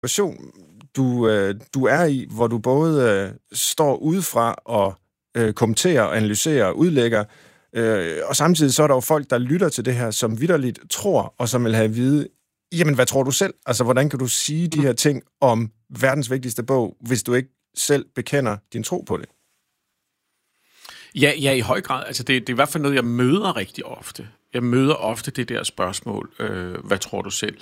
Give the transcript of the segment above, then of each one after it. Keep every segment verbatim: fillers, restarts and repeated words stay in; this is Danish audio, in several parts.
situation, du, øh, du er i, hvor du både øh, står udefra og øh, kommenterer, analyserer, udlægger, øh, og samtidig så er der jo folk, der lytter til det her, som vitterligt tror, og som vil have at vide, jamen, hvad tror du selv? Altså, hvordan kan du sige de her ting om verdens vigtigste bog, hvis du ikke selv bekender din tro på det? Ja, ja, i høj grad. Altså, det, det er i hvert fald noget, jeg møder rigtig ofte. Jeg møder ofte det der spørgsmål, øh, hvad tror du selv?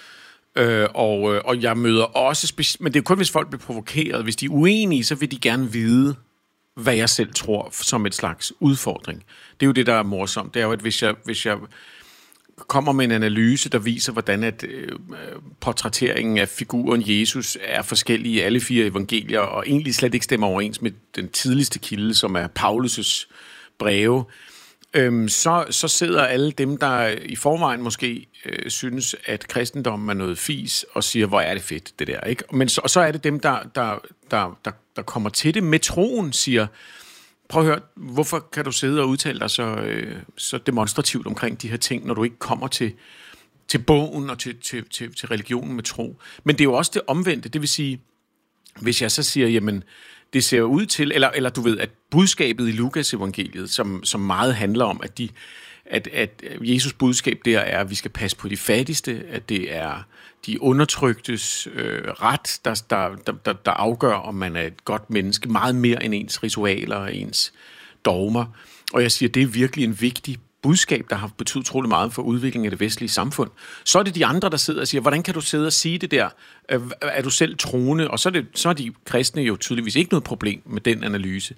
Øh, og, og jeg møder også, speci- men det er kun, hvis folk bliver provokeret. Hvis de er uenige, så vil de gerne vide, hvad jeg selv tror, som et slags udfordring. Det er jo det, der er morsomt. Det er jo, at hvis jeg, hvis jeg kommer med en analyse, der viser, hvordan at øh, portrætteringen af figuren Jesus er forskellig i alle fire evangelier, og egentlig slet ikke stemmer overens med den tidligste kilde, som er Paulus' breve, øhm, så, så sidder alle dem, der i forvejen måske øh, synes, at kristendommen er noget fis, og siger, hvor er det fedt, det der, ikke? Men så, og så er det dem, der, der, der, der, der kommer til det med troen, siger, prøv at høre, hvorfor kan du sidde og udtale dig så, øh, så demonstrativt omkring de her ting, når du ikke kommer til, til bogen og til, til, til, til religionen med tro? Men det er jo også det omvendte, det vil sige, hvis jeg så siger, jamen, det ser ud til, eller, eller du ved, at budskabet i Lukas evangeliet, som, som meget handler om, at, de, at, at Jesus budskab der er, at vi skal passe på de fattigste, at det er de undertryktes øh, ret, der, der, der, der afgør, om man er et godt menneske, meget mere end ens ritualer og ens dogmer. Og jeg siger, det er virkelig en vigtig budskab, der har betydet utrolig meget for udviklingen af det vestlige samfund. Så er det de andre, der sidder og siger, hvordan kan du sidde og sige det der? Er du selv troende? Og så er, det, så er de kristne jo tydeligvis ikke noget problem med den analyse.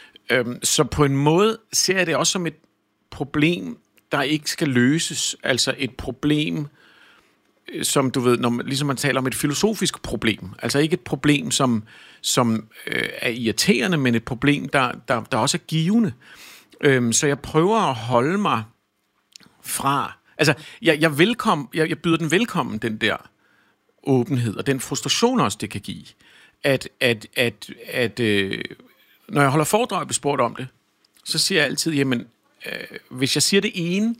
Så på en måde ser jeg det også som et problem, der ikke skal løses. Altså et problem, som du ved, når man, ligesom man taler om et filosofisk problem. Altså ikke et problem, som, som øh, er irriterende, men et problem, der, der, der også er givende. Øhm, så jeg prøver at holde mig fra... Altså, jeg, jeg, velkom, jeg, jeg byder den velkommen, den der åbenhed, og den frustration også, det kan give. At, at, at, at øh, når jeg holder foredrag og bliver spurgt om det, så siger jeg altid, jamen, øh, hvis jeg siger det ene,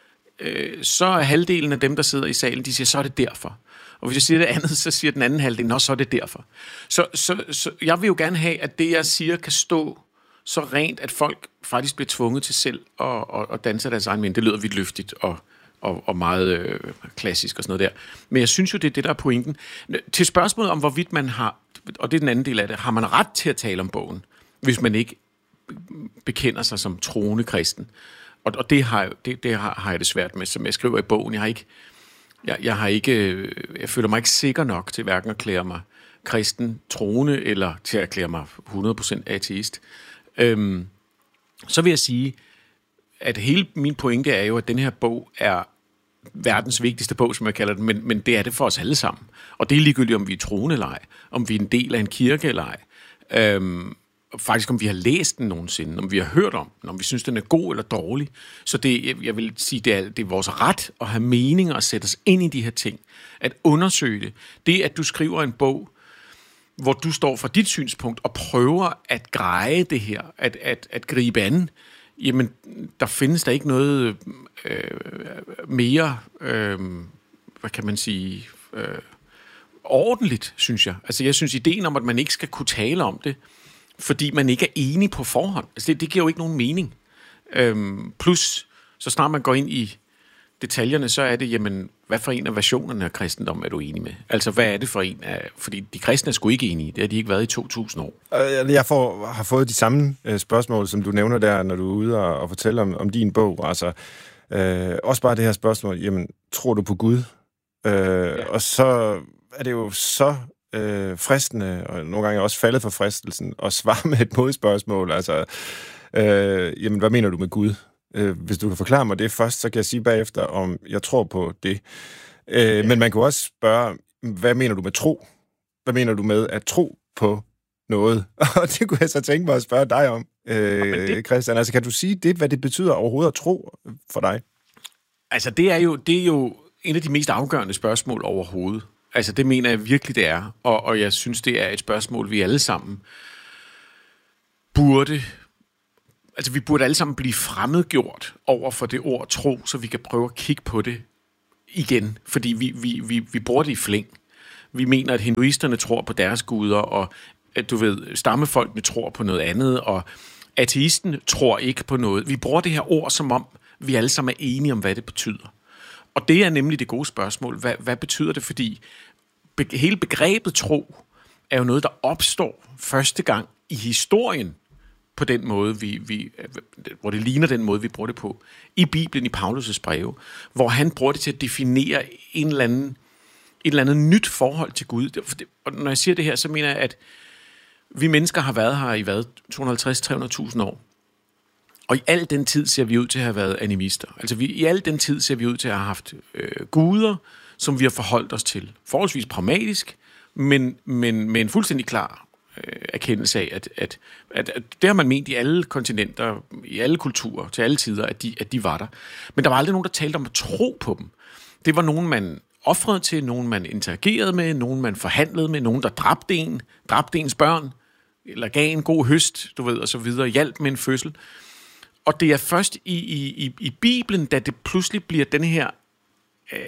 øh, så er halvdelen af dem, der sidder i salen, de siger, så er det derfor. Og hvis jeg siger det andet, så siger den anden halvdel, nå, så er det derfor. Så, så, så jeg vil jo gerne have, at det, jeg siger, kan stå så rent, at folk faktisk bliver tvunget til selv at, at, at danse deres egen mening. Det lyder vidtløftigt og, og, og meget øh, klassisk og sådan noget der. Men jeg synes jo, det er det, der er pointen. Til spørgsmålet om, hvorvidt man har, og det er den anden del af det, har man ret til at tale om bogen, hvis man ikke bekender sig som troende kristen. Og, og det, har, det, det har, har jeg det svært med, som jeg skriver i bogen. Jeg har ikke, jeg, jeg har ikke, jeg føler mig ikke sikker nok til hverken at erklære mig kristen, troende, eller til at erklære mig hundrede procent ateist. Øhm, så vil jeg sige, at hele min pointe er jo, at den her bog er verdens vigtigste bog, som jeg kalder den, men, men det er det for os alle sammen. Og det er ligegyldigt, om vi er troende eller ej, om vi er en del af en kirke eller ej. Øhm, faktisk om vi har læst den nogensinde, om vi har hørt om den, om vi synes, den er god eller dårlig. Så det, jeg vil sige, det er, det er vores ret at have meninger og sætte os ind i de her ting. At undersøge det. Det, at du skriver en bog, hvor du står fra dit synspunkt og prøver at greje det her, at, at, at gribe an, jamen, der findes der ikke noget øh, mere, øh, hvad kan man sige, øh, ordentligt, synes jeg. Altså, jeg synes, ideen om, at man ikke skal kunne tale om det, fordi man ikke er enig på forhånd, altså, det, det giver jo ikke nogen mening. Øh, plus, så snart man går ind i detaljerne, så er det, jamen, hvad for en af versionerne af kristendom er du enig med? Altså, hvad er det for en af... Fordi de kristne er sgu ikke enige. Det har de ikke været i to tusind år. Jeg får, har fået de samme spørgsmål, som du nævner der, når du er ude og, og fortæller om, om din bog. Altså, øh, også bare det her spørgsmål, jamen, tror du på Gud? Øh, ja. Og så er det jo så øh, fristende, og nogle gange også faldet for fristelsen, at svare med et modspørgsmål. Altså, øh, jamen, hvad mener du med Gud? Hvis du kan forklare mig det først, så kan jeg sige bagefter, om jeg tror på det. Øh, men man kan også spørge, hvad mener du med tro? Hvad mener du med at tro på noget? Og det kunne jeg så tænke mig at spørge dig om, øh, det... Christian. Altså, kan du sige det, hvad det betyder overhovedet at tro for dig? Altså, det er jo, det er jo en af de mest afgørende spørgsmål overhovedet. Altså, det mener jeg virkelig, det er. Og, og jeg synes, det er et spørgsmål, vi alle sammen burde... Altså, vi burde alle sammen blive fremmedgjort over for det ord tro, så vi kan prøve at kigge på det igen. Fordi vi, vi, vi, vi bruger det i flæng. Vi mener, at hinduisterne tror på deres guder, og at du ved, stammefolkene tror på noget andet, og ateisten tror ikke på noget. Vi bruger det her ord, som om vi alle sammen er enige om, hvad det betyder. Og det er nemlig det gode spørgsmål. Hvad, hvad betyder det? Fordi be, hele begrebet tro er jo noget, der opstår første gang i historien, på den måde, vi, vi, hvor det ligner den måde, vi bruger det på, i Bibelen, i Paulus' breve, hvor han bruger det til at definere en eller anden, et eller andet nyt forhold til Gud. Og når jeg siger det her, så mener jeg, at vi mennesker har været her i hvad, to hundrede og halvtreds til tre hundrede tusind år. Og i al den tid ser vi ud til at have været animister. Altså vi, i al den tid ser vi ud til at have haft øh, guder, som vi har forholdt os til. Forholdsvis pragmatisk, men, men med en fuldstændig klar erkendelse af, at, at, at, at det har man ment i alle kontinenter, i alle kulturer, til alle tider, at de, at de var der. Men der var aldrig nogen, der talte om at tro på dem. Det var nogen, man ofrede til, nogen, man interagerede med, nogen, man forhandlede med, nogen, der dræbte en, dræbte ens børn, eller gav en god høst, du ved, og så videre, hjalp med en fødsel. Og det er først i, i, i, i Bibelen, da det pludselig bliver den her... Øh,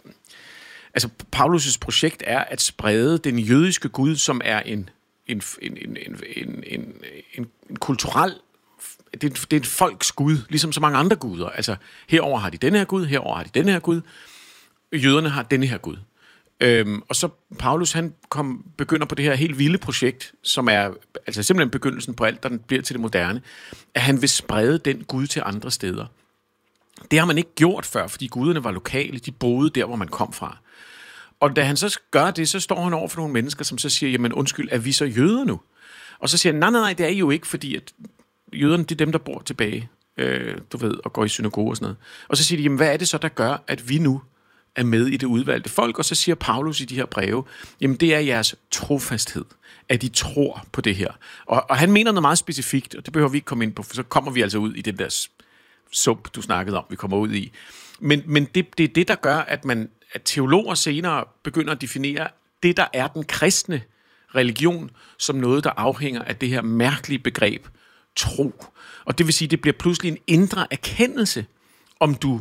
altså, Paulus' projekt er at sprede den jødiske Gud, som er en En, en, en, en, en, en, en kulturel, det er, det er et folks Gud, ligesom så mange andre guder. Altså, herover har de denne her Gud, herover har de denne her Gud. Jøderne har denne her Gud. Øhm, og så Paulus, han kom, begynder på det her helt vilde projekt, som er altså simpelthen begyndelsen på alt, der den bliver til det moderne, at han vil sprede den Gud til andre steder. Det har man ikke gjort før, fordi guderne var lokale, de boede der, hvor man kom fra. Og da han så gør det, så står han over for nogle mennesker, som så siger, jamen undskyld, er vi så jøder nu? Og så siger han, nej, nej, nej, det er I jo ikke, fordi at jøderne, det er dem, der bor tilbage, øh, du ved, og går i synagoge og sådan noget. Og så siger de, jamen hvad er det så, der gør, at vi nu er med i det udvalgte folk? Og så siger Paulus i de her breve, jamen det er jeres trofasthed, at I tror på det her. Og, og han mener noget meget specifikt, og det behøver vi ikke komme ind på, for så kommer vi altså ud i den der sump, du snakkede om, vi kommer ud i. Men, men det, det er det, der gør, at man at teologer senere begynder at definere det, der er den kristne religion, som noget, der afhænger af det her mærkelige begreb, tro. Og det vil sige, det bliver pludselig en indre erkendelse, om du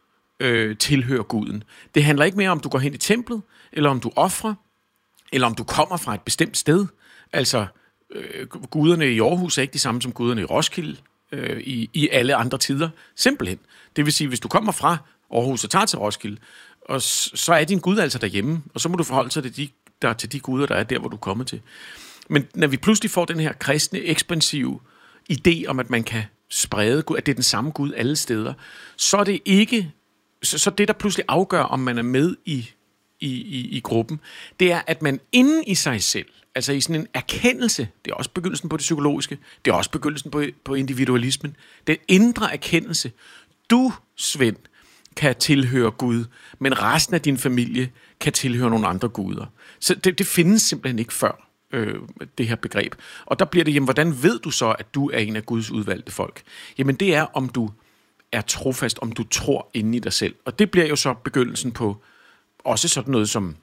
øh, tilhører guden. Det handler ikke mere om, du går hen i templet, eller om du ofrer, eller om du kommer fra et bestemt sted. Altså, øh, guderne i Aarhus er ikke de samme som guderne i Roskilde øh, i, i alle andre tider. Simpelthen. Det vil sige, hvis du kommer fra Aarhus og tager til Roskilde, og så er din Gud altså derhjemme, og så må du forholde sig til de, der, til de guder, der er der, hvor du er kommet til. Men når vi pludselig får den her kristne, ekspansive idé om, at man kan sprede Gud, at det er den samme Gud alle steder, så er det ikke, så, så det, der pludselig afgør, om man er med i, i, i, i gruppen, det er, at man inden i sig selv, altså i sådan en erkendelse, det er også begyndelsen på det psykologiske, det er også begyndelsen på, på individualismen, den indre erkendelse, du, Svend, kan tilhøre Gud, men resten af din familie kan tilhøre nogle andre guder. Så det, det findes simpelthen ikke før, øh, det her begreb. Og der bliver det, jamen, hvordan ved du så, at du er en af Guds udvalgte folk? Jamen, det er, om du er trofast, om du tror inde i dig selv. Og det bliver jo så begyndelsen på også sådan noget som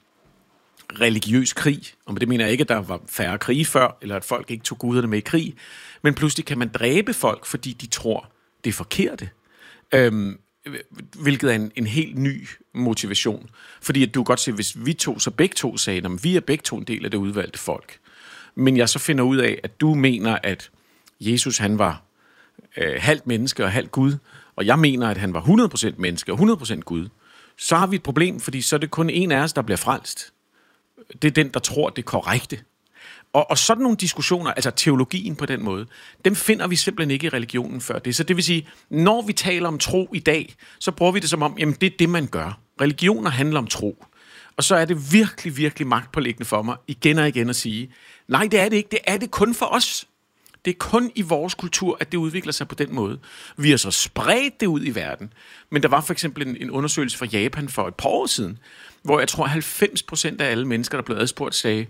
religiøs krig. Og med det mener jeg ikke, at der var færre krige før, eller at folk ikke tog guderne med i krig. Men pludselig kan man dræbe folk, fordi de tror, det er forkerte. Øhm, hvilket er en, en helt ny motivation. Fordi at du kan godt se, hvis vi to, så begge to sagde, at vi er begge to en del af det udvalgte folk. Men jeg så finder ud af, at du mener, at Jesus han var øh, halvt menneske og halvt Gud, og jeg mener, at han var hundrede procent menneske og hundrede procent Gud, så har vi et problem, fordi så er det kun en af os, der bliver frelst. Det er den, der tror det korrekte. Og, og sådan nogle diskussioner, altså teologien på den måde, dem finder vi simpelthen ikke i religionen før det. Så det vil sige, når vi taler om tro i dag, så bruger vi det som om, jamen det er det, man gør. Religioner handler om tro. Og så er det virkelig, virkelig magtpåliggende for mig, igen og igen at sige, nej, det er det ikke. Det er det kun for os. Det er kun i vores kultur, at det udvikler sig på den måde. Vi har så spredt det ud i verden. Men der var for eksempel en, en undersøgelse fra Japan for et par år siden, hvor jeg tror halvfems procent af alle mennesker, der blev adspurgt, sagde,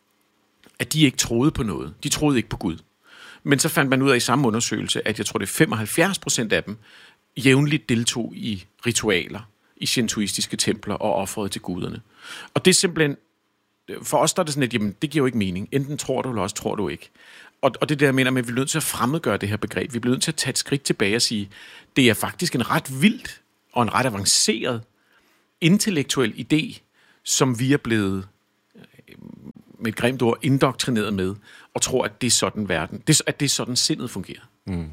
at de ikke troede på noget. De troede ikke på Gud. Men så fandt man ud af i samme undersøgelse, at jeg tror, det er femoghalvfjerds procent af dem jævnligt deltog i ritualer, i shintoistiske templer og ofrede til guderne. Og det er simpelthen, for os der er det sådan et, jamen det giver jo ikke mening. Enten tror du, eller også tror du ikke. Og, og det der jeg mener med, at vi bliver nødt til at fremmedgøre det her begreb. Vi bliver nødt til at tage et skridt tilbage og sige, det er faktisk en ret vildt og en ret avanceret intellektuel idé, som vi er blevet med et grimt ord, indoktrineret med, og tror, at det er sådan verden, det, at det er sådan sindet fungerer. Mm.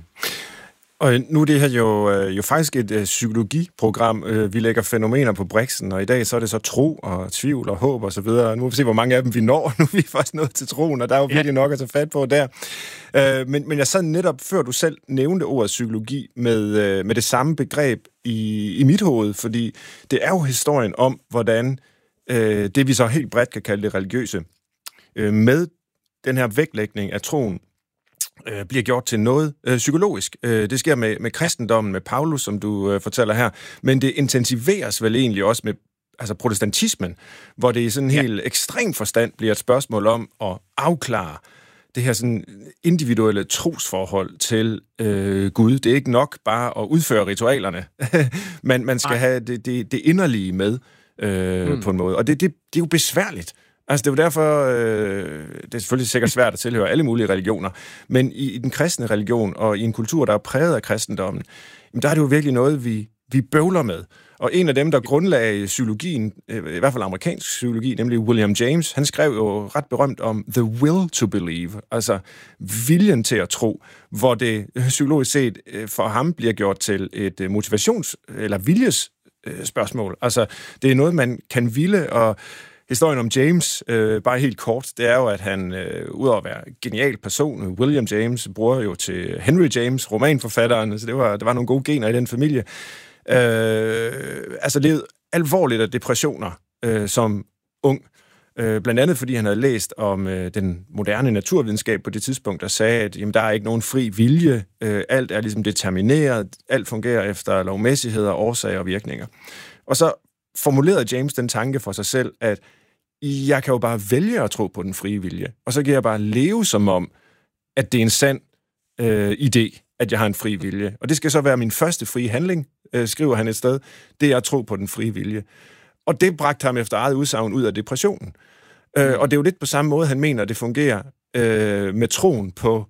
Og nu er det her jo, jo faktisk et uh, psykologiprogram. Uh, vi lægger fænomener på briksen, og i dag så er det så tro og tvivl og håb og så videre. Nu må vi se, hvor mange af dem vi når. Nu er vi faktisk nået til troen, og der er jo virkelig ja. nok at tage fat på der. Uh, men, men jeg sad netop, før du selv nævnte ordet psykologi, med, uh, med det samme begreb i, i mit hoved, fordi det er jo historien om, hvordan uh, det, vi så helt bredt kan kalde det religiøse, uh, med den her vægtlægning af troen, bliver gjort til noget øh, psykologisk. Øh, det sker med, med kristendommen, med Paulus, som du øh, fortæller her, men det intensiveres vel egentlig også med altså protestantismen, hvor det i sådan en ja. helt ekstrem forstand bliver et spørgsmål om at afklare det her sådan individuelle trosforhold til øh, Gud. Det er ikke nok bare at udføre ritualerne. man, man skal Ej. have det, det, det inderlige med øh, mm. på en måde. Og det, det, det er jo besværligt. Altså, det er jo derfor, øh, det er selvfølgelig sikkert svært at tilhøre alle mulige religioner, men i, i den kristne religion og i en kultur, der er præget af kristendommen, jamen, der er det jo virkelig noget, vi, vi bøvler med. Og en af dem, der grundlagde psykologien, øh, i hvert fald amerikansk psykologi, nemlig William James, han skrev jo ret berømt om the will to believe, altså viljen til at tro, hvor det psykologisk set øh, for ham bliver gjort til et øh, motivations- eller viljes øh, spørgsmål. Altså, det er noget, man kan ville, og historien om James, øh, bare helt kort, det er jo, at han, øh, udover at være en genial person, William James, bror jo til Henry James, romanforfatteren, så det var, der var nogle gode gener i den familie. Øh, altså levede alvorligt af depressioner øh, som ung, øh, blandt andet fordi han havde læst om øh, den moderne naturvidenskab på det tidspunkt, der sagde, at jamen, der er ikke nogen fri vilje, øh, alt er ligesom determineret, alt fungerer efter lovmæssigheder, årsager og virkninger. Og så formulerede James den tanke for sig selv, at jeg kan jo bare vælge at tro på den frie vilje, og så kan jeg bare leve som om, at det er en sand øh, idé, at jeg har en fri vilje. Og det skal så være min første frie handling, øh, skriver han et sted, det er at tro på den frie vilje. Og det bragte ham efter eget udsagn ud af depressionen. Mm. Øh, og det er jo lidt på samme måde, han mener, at det fungerer øh, med troen på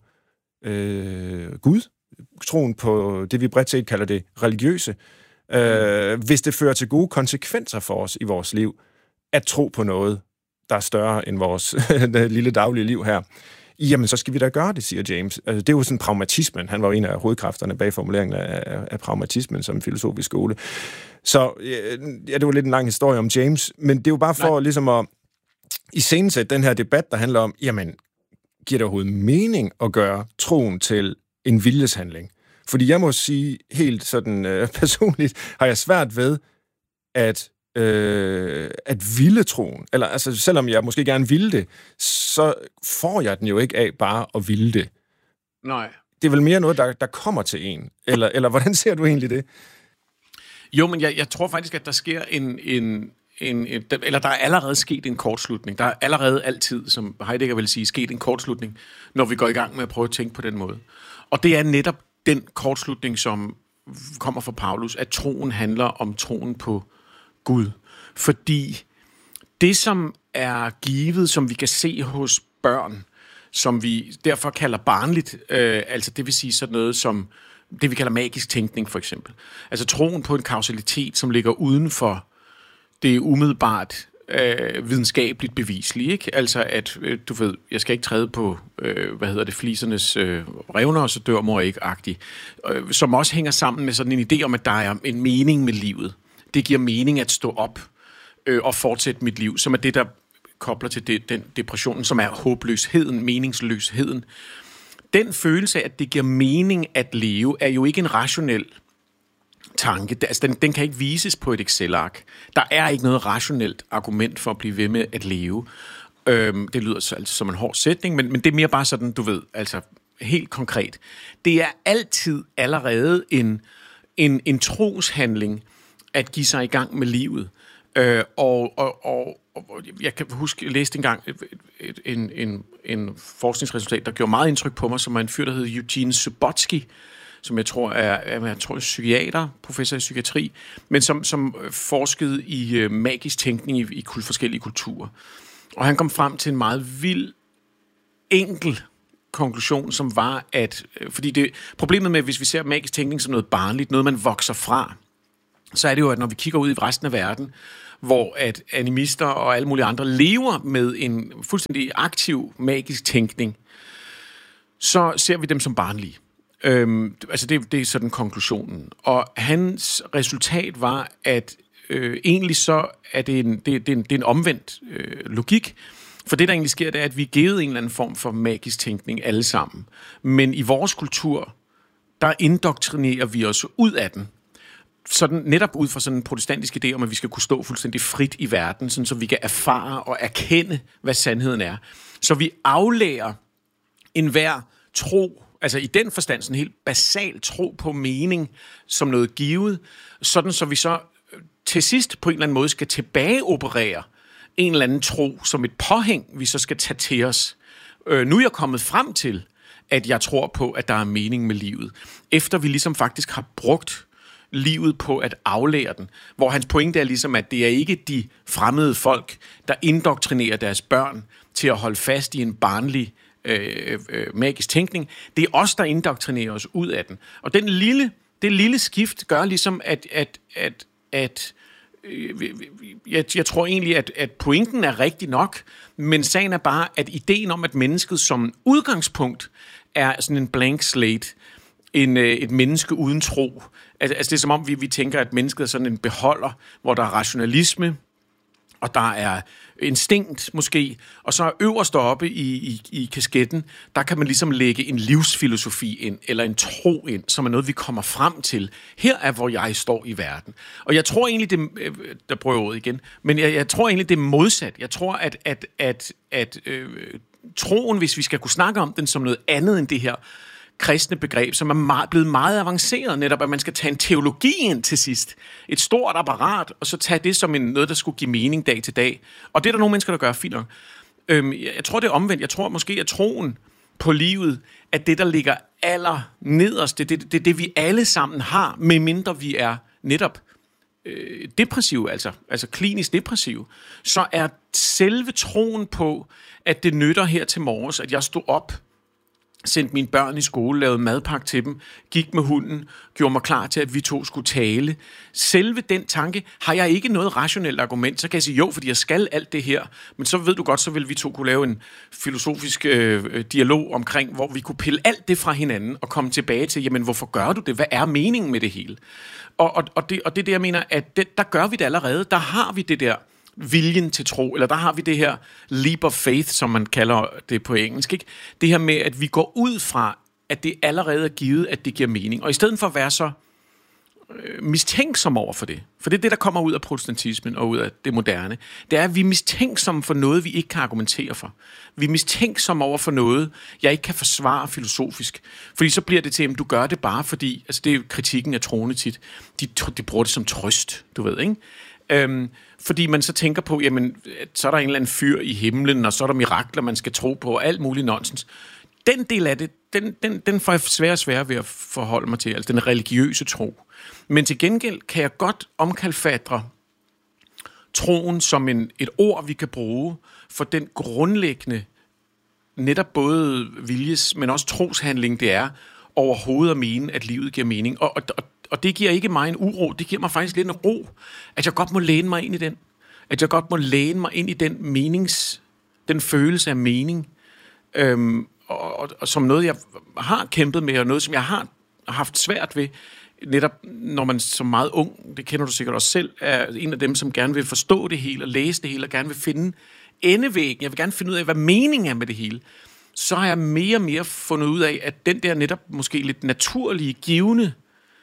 øh, Gud, troen på det, vi bredt set kalder det religiøse, øh, mm. hvis det fører til gode konsekvenser for os i vores liv, at tro på noget, der er større end vores lille daglige liv her, jamen så skal vi da gøre det, siger James. Altså, det er jo sådan pragmatismen. Han var jo en af hovedkræfterne bag formuleringen af, af pragmatismen som filosofisk skole. Så ja, det var lidt en lang historie om James, men det er jo bare for Nej. ligesom at iscenesætte den her debat, der handler om, jamen, giver det overhovedet mening at gøre troen til en viljeshandling? Fordi jeg må sige, helt sådan øh, personligt, har jeg svært ved, at Øh, at ville troen, eller altså selvom jeg måske gerne ville det, så får jeg den jo ikke af bare at ville det. Nej. Det er vel mere noget, der, der kommer til en, eller, eller hvordan ser du egentlig det? Jo, men jeg, jeg tror faktisk, at der sker en, en, en, en, eller der er allerede sket en kortslutning. Der er allerede altid, som Heidegger vil sige, sket en kortslutning, når vi går i gang med at prøve at tænke på den måde. Og det er netop den kortslutning, som kommer fra Paulus, at troen handler om troen på Gud. Fordi det, som er givet, som vi kan se hos børn, som vi derfor kalder barnligt, øh, altså det vil sige sådan noget som det, vi kalder magisk tænkning for eksempel. Altså troen på en kausalitet, som ligger uden for det umiddelbart øh, videnskabeligt bevislige, ikke? Altså at, øh, du ved, jeg skal ikke træde på, øh, hvad hedder det, flisernes øh, revner, og så dør mor ikke-agtigt. Øh, som også hænger sammen med sådan en idé om, at der er en mening med livet. Det giver mening at stå op øh, og fortsætte mit liv, som er det, der kobler til det, den depressionen, som er håbløsheden, meningsløsheden. Den følelse af, at det giver mening at leve, er jo ikke en rationel tanke. Altså, den, den kan ikke vises på et Excel-ark. Der er ikke noget rationelt argument for at blive ved med at leve. Øhm, det lyder så, altså som en hård sætning, men, men det er mere bare sådan, du ved, altså helt konkret. Det er altid allerede en, en, en troshandling, at give sig i gang med livet. Øh, og, og, og, og jeg kan huske, jeg læste engang en, en, en forskningsresultat, der gjorde meget indtryk på mig, som er en fyr, der hedder Eugene Subotsky, som jeg tror er, jeg tror, er psykiater, professor i psykiatri, men som, som forskede i uh, magisk tænkning i, i forskellige kulturer. Og han kom frem til en meget vild, enkel konklusion, som var, at fordi det problemet med, hvis vi ser magisk tænkning som noget barnligt, noget man vokser fra, så er det jo, at når vi kigger ud i resten af verden, hvor at animister og alle mulige andre lever med en fuldstændig aktiv, magisk tænkning, så ser vi dem som barnlige. Øhm, altså det, det er sådan konklusionen. Og hans resultat var, at øh, egentlig så er det en, det, det er en, det er en omvendt øh, logik. For det, der egentlig sker, det er, at vi er givet en eller anden form for magisk tænkning alle sammen. Men i vores kultur, der indoktrinerer vi os ud af den. Sådan, netop ud fra sådan en protestantisk idé om, at vi skal kunne stå fuldstændig frit i verden, sådan, så vi kan erfare og erkende, hvad sandheden er. Så vi aflærer enhver tro, altså i den forstand sådan en helt basal tro på mening som noget givet, sådan så vi så til sidst på en eller anden måde skal tilbageoperere en eller anden tro som et påhæng, vi så skal tage til os. Øh, nu er jeg kommet frem til, at jeg tror på, at der er mening med livet, efter vi ligesom faktisk har brugt livet på at aflære den, hvor hans pointe er ligesom, at det er ikke de fremmede folk, der indoktrinerer deres børn til at holde fast i en barnlig øh, øh, magisk tænkning. Det er os, der indoktrinerer os ud af den. Og den lille, det lille skift gør ligesom, at, at, at, at øh, jeg, jeg tror egentlig, at, at pointen er rigtig nok, men sagen er bare, at ideen om, at mennesket som udgangspunkt er sådan en blank slate, en, øh, et menneske uden tro. Altså, altså det er som om, vi, vi tænker, at mennesket er sådan en beholder, hvor der er rationalisme, og der er instinkt måske, og så øverst oppe i, i, i kasketten, der kan man ligesom lægge en livsfilosofi ind, eller en tro ind, som er noget, vi kommer frem til. Her er, hvor jeg står i verden. Og jeg tror egentlig, det, der prøver jeg ordet igen, men jeg, jeg tror egentlig, det er modsat. Jeg tror, at, at, at, at øh, troen, hvis vi skal kunne snakke om den som noget andet end det her kristne begreb, som er meget, blevet meget avanceret, netop at man skal tage en teologi ind til sidst. Et stort apparat, og så tage det som en, noget, der skulle give mening dag til dag. Og det er der nogle mennesker, der gør fint nok. Øhm, jeg tror, det er omvendt. Jeg tror måske, at troen på livet er det, der ligger aller nederst. Det er det, det, det, vi alle sammen har, medmindre vi er netop øh, depressive, altså, altså klinisk depressive. Så er selve troen på, at det nytter her til morges, at jeg stod op, sendte mine børn i skole, lavede madpakke til dem, gik med hunden, gjorde mig klar til, at vi to skulle tale. Selve den tanke har jeg ikke noget rationelt argument. Så kan jeg sige, jo, fordi jeg skal alt det her, men så ved du godt, så vil vi to kunne lave en filosofisk øh, dialog omkring, hvor vi kunne pille alt det fra hinanden og komme tilbage til, jamen, hvorfor gør du det? Hvad er meningen med det hele? Og, og, og, det, og det er det, jeg mener, at det, der gør vi det allerede. Der har vi det der viljen til tro, eller der har vi det her leap of faith, som man kalder det på engelsk, ikke? Det her med, at vi går ud fra, at det allerede er givet, at det giver mening. Og i stedet for at være så øh, mistænksom over for det, for det er det, der kommer ud af protestantismen og ud af det moderne, det er, at vi er mistænksomme for noget, vi ikke kan argumentere for. Vi er mistænksomme over for noget, jeg ikke kan forsvare filosofisk. Fordi så bliver det til, at du gør det bare fordi, altså det er kritikken af troende tit, de, de bruger det som trøst, du ved, ikke? Øhm, fordi man så tænker på, jamen, så er der en eller anden fyr i himlen, og så er der mirakler, man skal tro på, og alt muligt nonsens. Den del af det, den, den, den får jeg sværere og sværere ved at forholde mig til, altså den religiøse tro. Men til gengæld kan jeg godt omkalfatre troen som en, et ord, vi kan bruge for den grundlæggende, netop både viljes, men også troshandling, det er overhovedet at mene, at livet giver mening. Og, og, og Og det giver ikke mig en uro, det giver mig faktisk lidt en ro, at jeg godt må læne mig ind i den. At jeg godt må læne mig ind i den menings, den følelse af mening, øhm, og, og, og som noget, jeg har kæmpet med, og noget, som jeg har haft svært ved, netop når man som meget ung, det kender du sikkert også selv, er en af dem, som gerne vil forstå det hele, og læse det hele, og gerne vil finde endevæggen. Jeg vil gerne finde ud af, hvad meningen er med det hele. Så har jeg mere og mere fundet ud af, at den der netop måske lidt naturlige, givende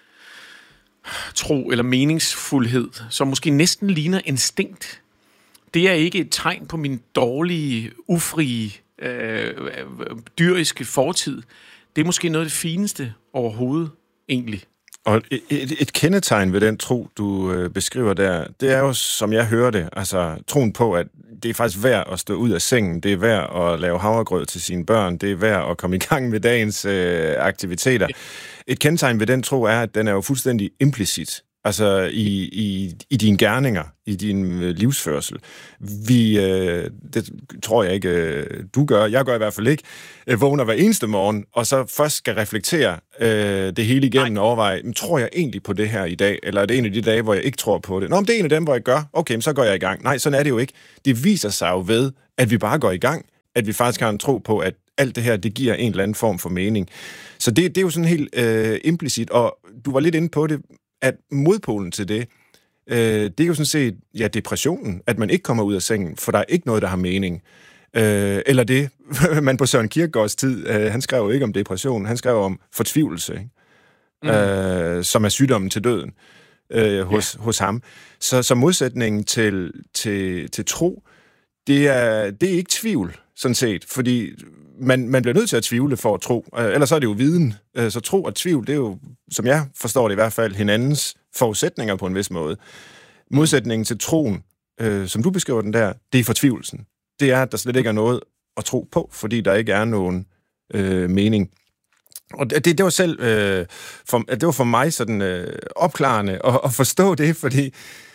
tro eller meningsfuldhed, som måske næsten ligner instinkt, det er ikke et tegn på min dårlige, ufrie, øh, dyriske fortid. Det er måske noget af det fineste overhovedet, egentlig. Og et, et, et kendetegn ved den tro, du øh, beskriver der, det er jo, som jeg hører det, altså troen på, at det er faktisk værd at stå ud af sengen, det er værd at lave havregrød til sine børn, det er værd at komme i gang med dagens øh, aktiviteter. Et kendetegn ved den tro er, at den er jo fuldstændig implicit. Altså i, i, i dine gerninger, i din øh, livsførsel. Vi, øh, det tror jeg ikke, øh, du gør, jeg gør i hvert fald ikke, øh, vågner hver eneste morgen, og så først skal reflektere øh, det hele igennem og overveje, men tror jeg egentlig på det her i dag, eller er det en af de dage, hvor jeg ikke tror på det? Nå, men det er en af dem, hvor jeg gør, okay, men så går jeg i gang. Nej, sådan er det jo ikke. Det viser sig jo ved, at vi bare går i gang, at vi faktisk har en tro på, at alt det her, det giver en eller anden form for mening. Så det, det er jo sådan helt øh, implicit, og du var lidt inde på det, at modpolen til det, øh, det er jo sådan set, ja, depressionen, at man ikke kommer ud af sengen, for der er ikke noget, der har mening. Øh, eller det, man på Søren Kierkegaards tid, øh, han skrev jo ikke om depression, han skrev om fortvivlelse, ikke? Mm. Øh, som er sygdommen til døden øh, hos, ja. hos ham. Så, så modsætningen til, til, til tro, det er, det er ikke tvivl, sådan set, fordi man, man bliver nødt til at tvivle for at tro, øh, ellers er det jo viden. Øh, så tro og tvivl, det er jo, som jeg forstår det i hvert fald, hinandens forudsætninger på en vis måde. Modsætningen til troen, øh, som du beskriver den der, det er fortvivlelsen. Det er, at der slet ikke er noget at tro på, fordi der ikke er nogen øh, mening. Og det, det var selv øh, for, det var for mig sådan øh, opklarende at, at forstå det, fordi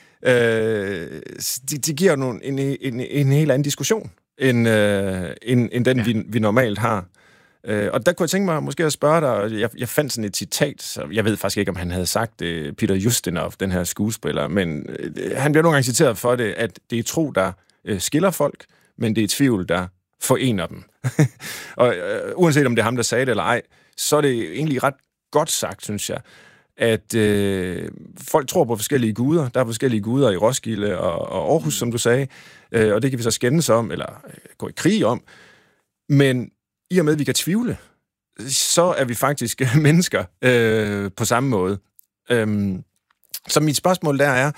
øh, det de giver nogle, en, en, en helt anden diskussion, end, øh, end, end den, ja. vi, vi normalt har. Øh, og der kunne jeg tænke mig måske at spørge dig, jeg, jeg fandt sådan et citat, så jeg ved faktisk ikke, om han havde sagt det, Peter Ustinov, den her skuespiller, men øh, han bliver nogle gange citeret for det, at det er tro, der øh, skiller folk, men det er tvivl, der forener dem. Og øh, uanset om det er ham, der sagde det eller ej, så er det egentlig ret godt sagt, synes jeg, at øh, folk tror på forskellige guder. Der er forskellige guder i Roskilde og, og Aarhus, som du sagde, øh, og det kan vi så skændes om, eller øh, gå i krig om. Men i og med, at vi kan tvivle, så er vi faktisk mennesker øh, på samme måde. Øhm, så mit spørgsmål der er,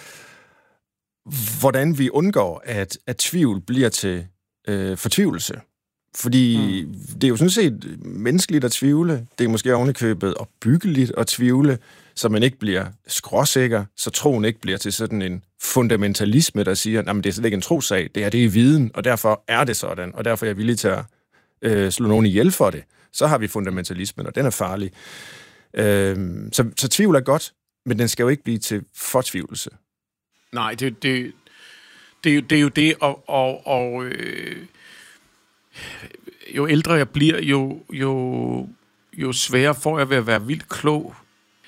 hvordan vi undgår, at, at tvivl bliver til øh, fortvivlelse. Fordi mm. det er jo sådan set menneskeligt at tvivle. Det er måske ovenikøbet opbyggeligt at tvivle, så man ikke bliver skråsikker, så troen ikke bliver til sådan en fundamentalisme, der siger, at det er slet ikke en trosag, det er det i viden, og derfor er det sådan, og derfor er jeg villig til at øh, slå nogen ihjel for det. Så har vi fundamentalismen, og den er farlig. Øh, så, så tvivl er godt, men den skal jo ikke blive til fortvivlelse. Nej, det, det, det, er, jo, det er jo det, og, og, og øh, jo ældre jeg bliver, jo, jo, jo sværere får jeg ved at være vildt klog.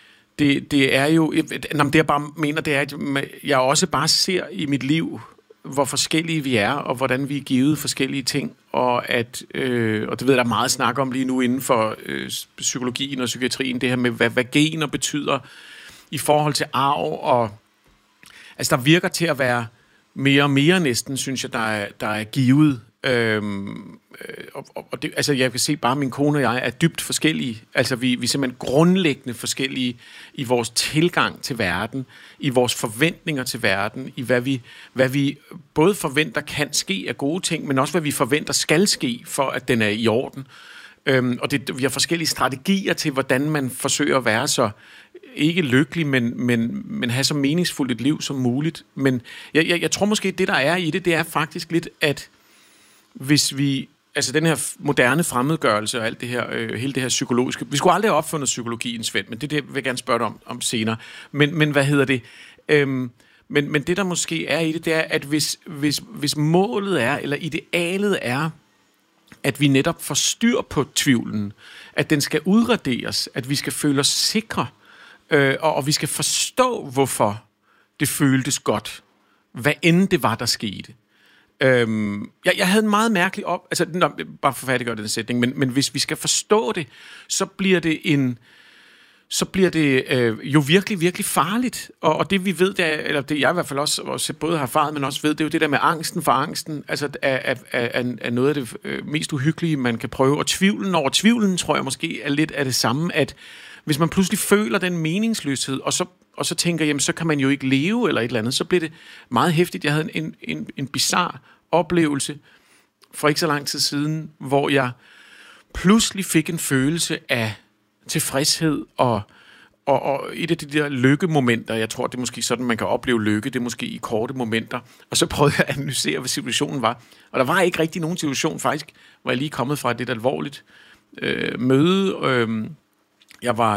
Det, det er jo, det jeg bare mener, det er, at jeg også bare ser i mit liv, hvor forskellige vi er, og hvordan vi er givet forskellige ting, og at, øh, og det ved jeg, der er meget snak om lige nu inden for øh, psykologien og psykiatrien, det her med, hvad, hvad gener betyder i forhold til arv, og altså der virker til at være mere og mere næsten, synes jeg, der er, der er givet. Øhm, og, og det, altså jeg kan se bare, at min kone og jeg er dybt forskellige. Altså vi, vi er simpelthen grundlæggende forskellige i vores tilgang til verden, i vores forventninger til verden, i hvad vi, hvad vi både forventer kan ske af gode ting, men også hvad vi forventer skal ske, for at den er i orden. Øhm, og det, vi har forskellige strategier til, hvordan man forsøger at være så ikke lykkelig, men, men, men have så meningsfuldt et liv som muligt. Men jeg, jeg, jeg tror måske, det der er i det, det er faktisk lidt, at hvis vi, altså den her moderne fremmedgørelse og alt det her, øh, hele det her psykologiske, vi skulle aldrig have opfundet psykologien, Svend, men det, det vil jeg gerne spørge dig om, om senere. Men, men hvad hedder det? Øhm, men, men det, der måske er i det, det er, at hvis, hvis, hvis målet er, eller idealet er, at vi netop får styr på tvivlen, at den skal udraderes, at vi skal føle os sikre, øh, og, og vi skal forstå, hvorfor det føltes godt, hvad end det var, der skete. Øhm, jeg, jeg havde en meget mærkelig op... Altså, nå, bare for færdiggøre den sætning, men, men hvis vi skal forstå det, så bliver det en... Så bliver det øh, jo virkelig, virkelig farligt. Og, og det vi ved, det er, eller det jeg i hvert fald også, også både har erfaret, men også ved, det er jo det der med angsten for angsten. Altså, er, er, er, er noget af det øh, mest uhyggelige, man kan prøve. Og tvivlen over tvivlen, tror jeg måske, er lidt af det samme, at hvis man pludselig føler den meningsløshed, og så og så tænker, jamen, så kan man jo ikke leve, eller et eller andet, så bliver det meget hæftigt. Jeg havde en, en, en bizarre oplevelse for ikke så lang tid siden, hvor jeg pludselig fik en følelse af tilfredshed, og, og, og et af de der lykkemomenter, jeg tror, det er måske sådan, man kan opleve lykke, det er måske i korte momenter, og så prøvede jeg at analysere, hvad situationen var. Og der var ikke rigtig nogen situation, faktisk, hvor jeg lige kommet fra et lidt alvorligt øh, møde. Øh, jeg var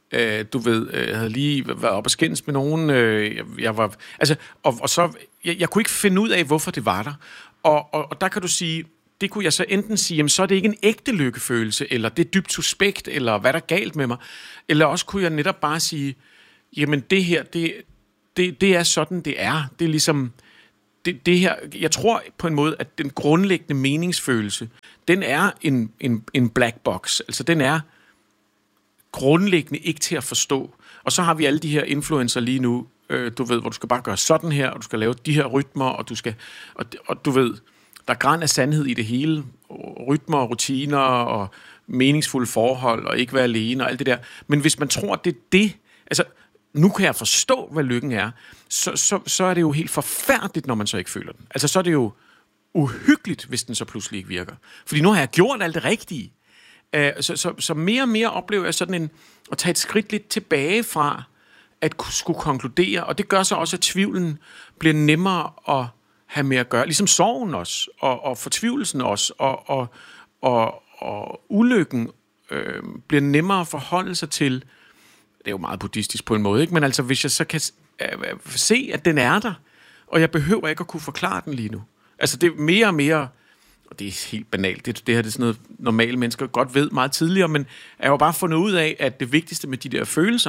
Øh, du ved, jeg havde lige været op og skændes med nogen. Øh, jeg, jeg var, altså, og, og så, jeg, jeg kunne ikke finde ud af, hvorfor det var der. Og, og, og der kan du sige, det kunne jeg så enten sige, jamen så er det ikke en ægte lykkefølelse, eller det er dybt suspekt, eller hvad der er galt med mig. Eller også kunne jeg netop bare sige, jamen det her, det, det, det er sådan, det er. Det er ligesom, det, det her, jeg tror på en måde, at den grundlæggende meningsfølelse, den er en, en, en black box. Altså den er grundlæggende ikke til at forstå. Og så har vi alle de her influencer lige nu, øh, du ved, hvor du skal bare gøre sådan her, og du skal lave de her rytmer, og du skal, og, og du ved, der er græn af sandhed i det hele. Rytmer, rutiner og meningsfulde forhold, og ikke være alene og alt det der. Men hvis man tror, at det er det, altså, nu kan jeg forstå, hvad lykken er, så, så, så er det jo helt forfærdeligt, når man så ikke føler den. Altså, så er det jo uhyggeligt, hvis den så pludselig ikke virker. Fordi nu har jeg gjort alt det rigtige. Uh, så, så, så mere og mere oplever jeg sådan en, at tage et skridt lidt tilbage fra, at skulle konkludere, og det gør så også, at tvivlen bliver nemmere at have med at gøre, ligesom sorgen også, og, og fortvivlelsen også, og, og, og, og ulykken øh, bliver nemmere at forholde sig til. Det er jo meget buddhistisk på en måde, ikke? Men altså, hvis jeg så kan øh, se, at den er der, og jeg behøver ikke at kunne forklare den lige nu. Altså, det er mere og mere, og det er helt banalt, det, det her det er sådan noget, normale mennesker godt ved meget tidligere, men jeg har jo bare fundet ud af, at det vigtigste med de der følelser,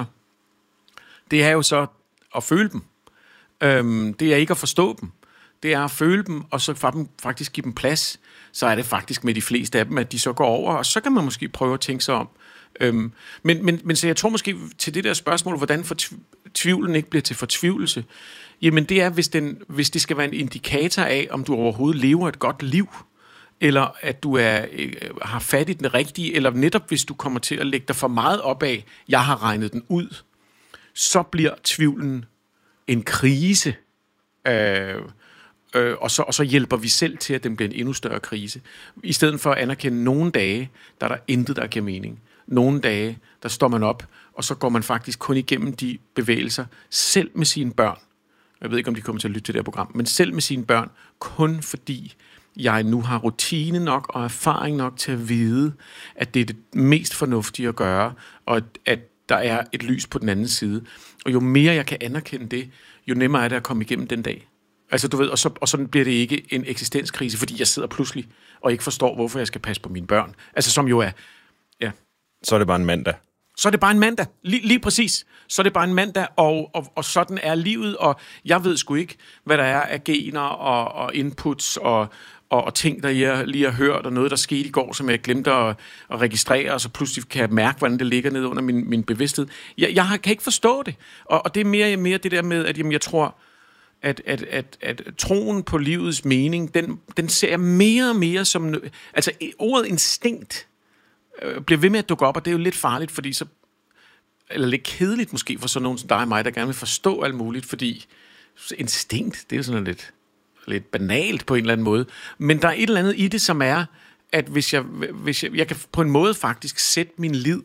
det er jo så at føle dem. Øhm, det er ikke at forstå dem. Det er at føle dem, og så faktisk give dem plads. Så er det faktisk med de fleste af dem, at de så går over, og så kan man måske prøve at tænke sig om. Øhm, men, men, men så jeg tror måske til det der spørgsmål, hvordan for tvivlen ikke bliver til fortvivlelse, jamen det er, hvis, den, hvis det skal være en indikator af, om du overhovedet lever et godt liv, eller at du er, øh, har fat i den rigtige, eller netop hvis du kommer til at lægge dig for meget op af, jeg har regnet den ud, så bliver tvivlen en krise, øh, øh, og, så, og så hjælper vi selv til, at den bliver en endnu større krise. I stedet for at anerkende nogle dage, der er der intet, der giver mening. Nogle dage, der står man op, og så går man faktisk kun igennem de bevægelser, selv med sine børn. Jeg ved ikke, om de kommer til at lytte til det her program, men selv med sine børn, kun fordi jeg nu har rutine nok og erfaring nok til at vide, at det er det mest fornuftige at gøre, og at, at der er et lys på den anden side. Og jo mere jeg kan anerkende det, jo nemmere er det at komme igennem den dag. Altså du ved, og så, og så bliver det ikke en eksistenskrise, fordi jeg sidder pludselig og ikke forstår, hvorfor jeg skal passe på mine børn. Altså som jo er, ja. Så er det bare en mandag. Så er det bare en mandag. Lige, lige præcis. Så er det bare en mandag, og, og, og sådan er livet, og jeg ved sgu ikke, hvad der er af gener og, og inputs og, og, og ting, der jeg lige har hørt, og noget, der skete i går, som jeg glemte at, at registrere, og så pludselig kan jeg mærke, hvordan det ligger nede under min, min bevidsthed. Jeg, jeg kan ikke forstå det, og, og det er mere og mere det der med, at jamen, jeg tror, at, at, at, at troen på livets mening, den, den ser jeg mere og mere som, altså ordet instinkt, bliver ved med at dukke op, og det er jo lidt farligt, fordi så, eller lidt kedeligt måske for sådan nogen som dig og mig, der gerne vil forstå alt muligt, fordi instinkt, det er jo sådan lidt, lidt banalt på en eller anden måde, men der er et eller andet i det, som er, at hvis jeg, hvis jeg, jeg kan på en måde faktisk sætte min lid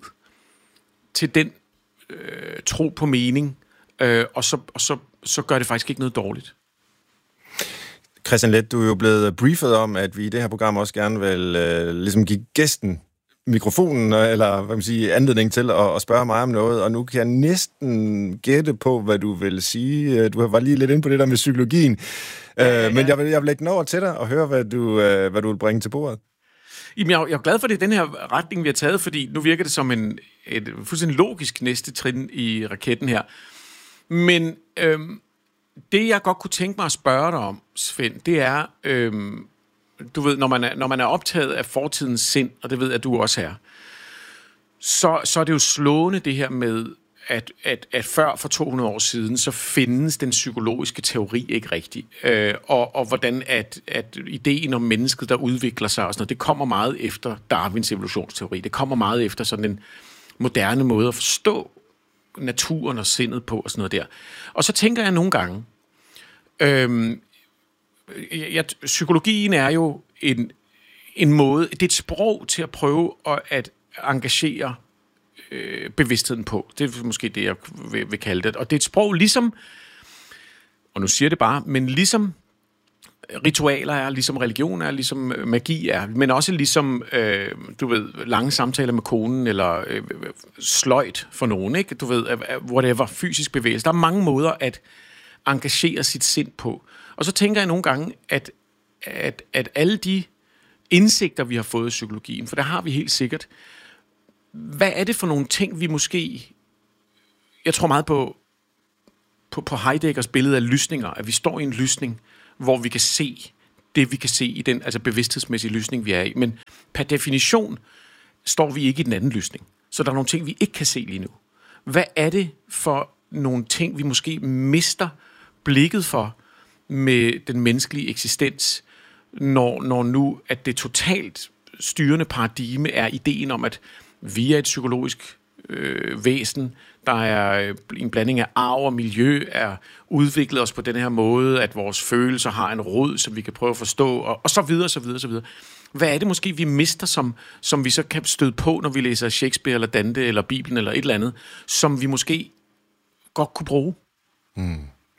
til den øh, tro på mening, øh, og, så, og så, så gør det faktisk ikke noget dårligt. Christian Leth, du er jo blevet briefet om, at vi i det her program også gerne vil øh, ligesom give gæsten mikrofonen, eller hvad man siger, anledning til at, at spørge mig om noget, og nu kan jeg næsten gætte på, hvad du vil sige. Du var lige lidt inde på det der med psykologien, ja, ja, ja. men jeg vil, jeg vil lægge den over til dig og høre, hvad du, hvad du vil bringe til bordet. Jamen, jeg, jeg er glad for, det den her retning, vi har taget, fordi nu virker det som en et fuldstændig logisk næste trin i raketten her. Men øhm, det, jeg godt kunne tænke mig at spørge dig om, Svend, det er, øhm, du ved, når man, er, når man er optaget af fortidens sind, og det ved jeg, at du også er, så, så er det jo slående det her med, at, at, at før for to hundrede år siden, så findes den psykologiske teori ikke rigtigt. Øh, og, og hvordan at, at ideen om mennesket, der udvikler sig og sådan noget, det kommer meget efter Darwins evolutionsteori. Det kommer meget efter sådan en moderne måde at forstå naturen og sindet på og sådan noget der. Og så tænker jeg nogle gange, øh, Ja, psykologien er jo en, en måde, det er et sprog til at prøve at, at engagere øh, bevidstheden på. Det er måske det, jeg vil, vil kalde det. Og det er et sprog ligesom, og nu siger jeg det bare, men ligesom ritualer er, ligesom religion er, ligesom magi er, men også ligesom, øh, du ved, lange samtaler med konen, eller øh, sløjt for nogen, ikke? Du ved, whatever, fysisk bevægelse. Der er mange måder at engagere sit sind på. Og så tænker jeg nogle gange, at, at, at alle de indsigter, vi har fået i psykologien, for der har vi helt sikkert, hvad er det for nogle ting, vi måske... Jeg tror meget på, på, på Heideggers billede af lysninger, at vi står i en lysning, hvor vi kan se det, vi kan se i den altså bevidsthedsmæssige lysning, vi er i. Men per definition står vi ikke i den anden lysning. Så der er nogle ting, vi ikke kan se lige nu. Hvad er det for nogle ting, vi måske mister blikket for med den menneskelige eksistens, når, når nu at det totalt styrende paradigme er ideen om, at vi er et psykologisk øh, væsen, der er en blanding af arv og miljø, er udviklet os på den her måde, at vores følelser har en rod, som vi kan prøve at forstå, og, og så videre, så videre, så videre. Hvad er det måske, vi mister, som, som vi så kan støde på, når vi læser Shakespeare, eller Dante, eller Bibelen, eller et eller andet, som vi måske godt kunne bruge? Hmm.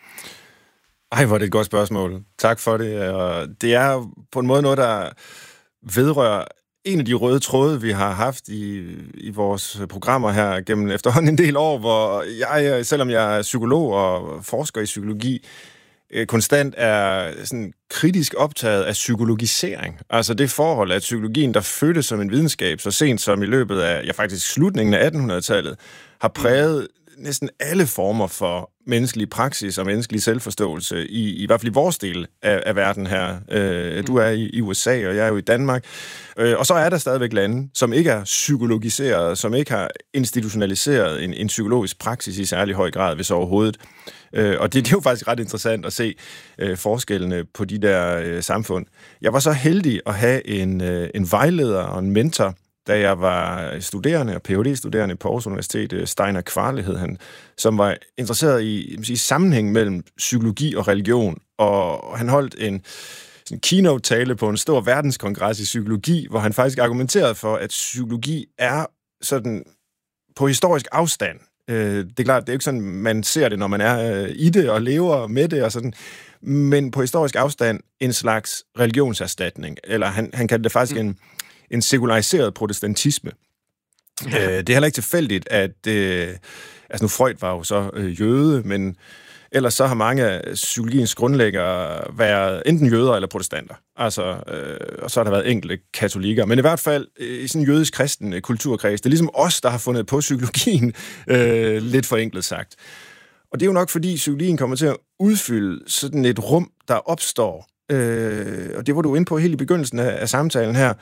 Ej, hvor er det et godt spørgsmål. Tak for det. Og det er på en måde noget, der vedrører en af de røde tråde, vi har haft i, i vores programmer her gennem efterhånden en del år, hvor jeg, selvom jeg er psykolog og forsker i psykologi, konstant er sådan kritisk optaget af psykologisering. Altså det forhold, at psykologien, der fødtes som en videnskab, så sent som i løbet af, ja faktisk slutningen af attenhundredetallet, har præget næsten alle former for menneskelig praksis og menneskelig selvforståelse, i, i hvert fald i vores del af, af verden her. Øh, du er i, i U S A, og jeg er jo i Danmark. Øh, og så er der stadigvæk lande, som ikke er psykologiseret, som ikke har institutionaliseret en, en psykologisk praksis i særlig høj grad, hvis overhovedet. Øh, og det, det er jo faktisk ret interessant at se øh, forskellene på de der øh, samfund. Jeg var så heldig at have en, øh, en vejleder og en mentor, da jeg var studerende og P H D-studerende på Aarhus Universitet, Steiner Kvarle hed han, som var interesseret i sige, sammenhæng mellem psykologi og religion, og han holdt en sådan keynote-tale på en stor verdenskongres i psykologi, hvor han faktisk argumenterede for, at psykologi er sådan på historisk afstand. Det er klart, det er ikke sådan, man ser det, når man er i det og lever med det og sådan, men på historisk afstand en slags religionserstatning, eller han, han kaldte det faktisk mm. en en sekulariseret protestantisme. Ja. Øh, det er heller ikke tilfældigt, at øh, altså nu Freud var jo så øh, jøde, men ellers så har mange af psykologiens grundlæggere været enten jøder eller protestanter. Altså, øh, og så har der været enkelte katolikker. Men i hvert fald øh, i sådan en jødisk-kristen kulturkreds, det er ligesom os, der har fundet på psykologien, øh, lidt forenklet sagt. Og det er jo nok, fordi psykologien kommer til at udfylde sådan et rum, der opstår. Øh, og det var du inde på helt i begyndelsen af, af samtalen her.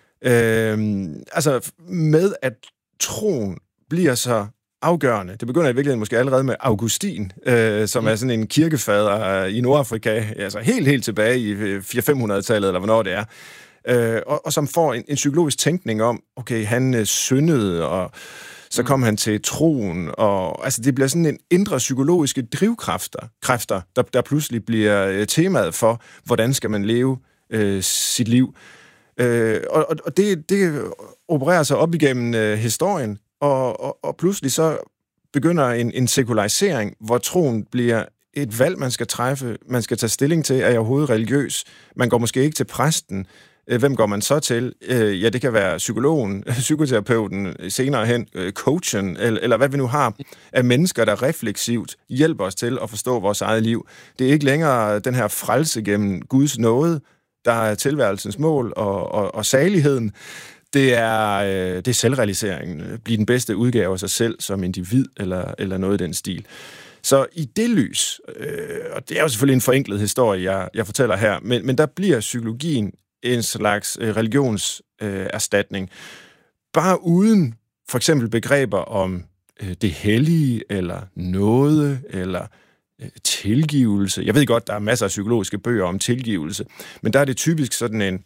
Øh, altså med at troen bliver så afgørende. Det begynder i virkeligheden måske allerede med Augustin, øh, som mm. er sådan en kirkefader i Nordafrika, altså helt, helt tilbage i fire hundrede fem hundrede-tallet, eller hvornår det er, øh, og, og som får en, en psykologisk tænkning om, okay, han øh, syndede, og så kom mm. han til troen, og altså det bliver sådan en indre psykologiske drivkræfter, kræfter, der, der pludselig bliver øh, temaet for, hvordan skal man leve øh, sit liv. Øh, og og det, det opererer sig op igennem øh, historien, og, og, og pludselig så begynder en, en sekularisering, hvor troen bliver et valg, man skal træffe, man skal tage stilling til, er jeg overhovedet religiøs? Man går måske ikke til præsten. Øh, hvem går man så til? Øh, ja, det kan være psykologen, psykoterapeuten, senere hen øh, coachen, eller, eller hvad vi nu har af mennesker, der refleksivt hjælper os til at forstå vores eget liv. Det er ikke længere den her frelse gennem Guds nåde, der er tilværelsens mål og, og, og saligheden. Det er, øh, det er selvrealiseringen. Blive den bedste udgave af sig selv som individ, eller, eller noget i den stil. Så i det lys, øh, og det er jo selvfølgelig en forenklet historie, jeg, jeg fortæller her, men, men der bliver psykologien en slags øh, religionserstatning. Øh, bare uden for eksempel begreber om øh, det hellige, eller nåde, eller tilgivelse. Jeg ved godt, der er masser af psykologiske bøger om tilgivelse, men der er det typisk sådan en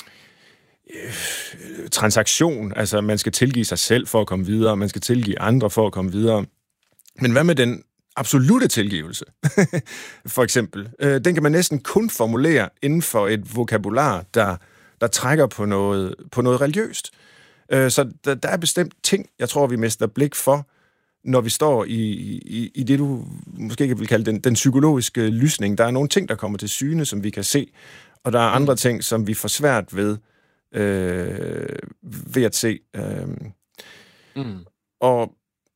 øh, transaktion, altså man skal tilgive sig selv for at komme videre, man skal tilgive andre for at komme videre. Men hvad med den absolute tilgivelse? For eksempel. Øh, den kan man næsten kun formulere inden for et vokabular, der, der trækker på noget, på noget religiøst. Øh, så der, der er bestemt ting, jeg tror, vi mister blik for, når vi står i, i, i det, du måske ikke vil kalde den, den psykologiske lysning. Der er nogle ting, der kommer til syne, som vi kan se, og der er andre mm. ting, som vi får svært ved, øh, ved at se. Øh. Mm. Og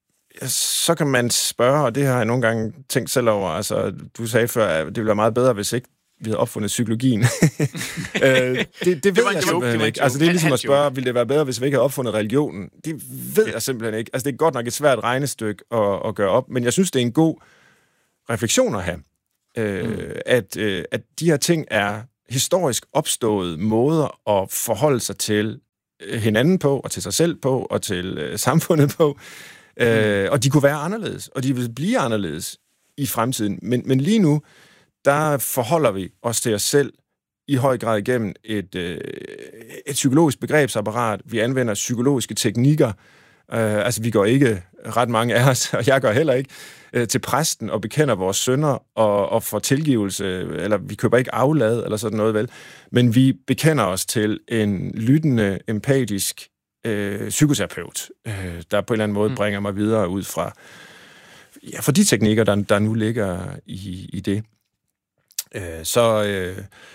så kan man spørge, og det har jeg nogle gange tænkt selv over, altså du sagde før, at det ville være meget bedre, hvis ikke vi havde opfundet psykologien. øh, det, det, det ved jeg simpelthen ikke. Altså det er ligesom at spørge, ville det være bedre, hvis vi ikke havde opfundet religionen? Det ved jeg simpelthen ikke. Altså det er godt nok et svært regnestykke at, at gøre op, men jeg synes, det er en god refleksion at have. Øh, mm. at, øh, at de her ting er historisk opståede måder at forholde sig til hinanden på, og til sig selv på, og til øh, samfundet på. Mm. Øh, og de kunne være anderledes, og de vil blive anderledes i fremtiden. Men, men lige nu, der forholder vi os til os selv i høj grad igennem et, øh, et psykologisk begrebsapparat. Vi anvender psykologiske teknikker. Øh, altså, vi går ikke, ret mange af os, og jeg gør heller ikke, øh, til præsten og bekender vores synder og, og får tilgivelse, eller vi køber ikke aflad, eller sådan noget, vel. Men vi bekender os til en lyttende, empatisk øh, psykoterapeut, øh, der på en eller anden måde bringer mig videre ud fra, ja, fra de teknikker, der, der nu ligger i, i det. Øh, så øh,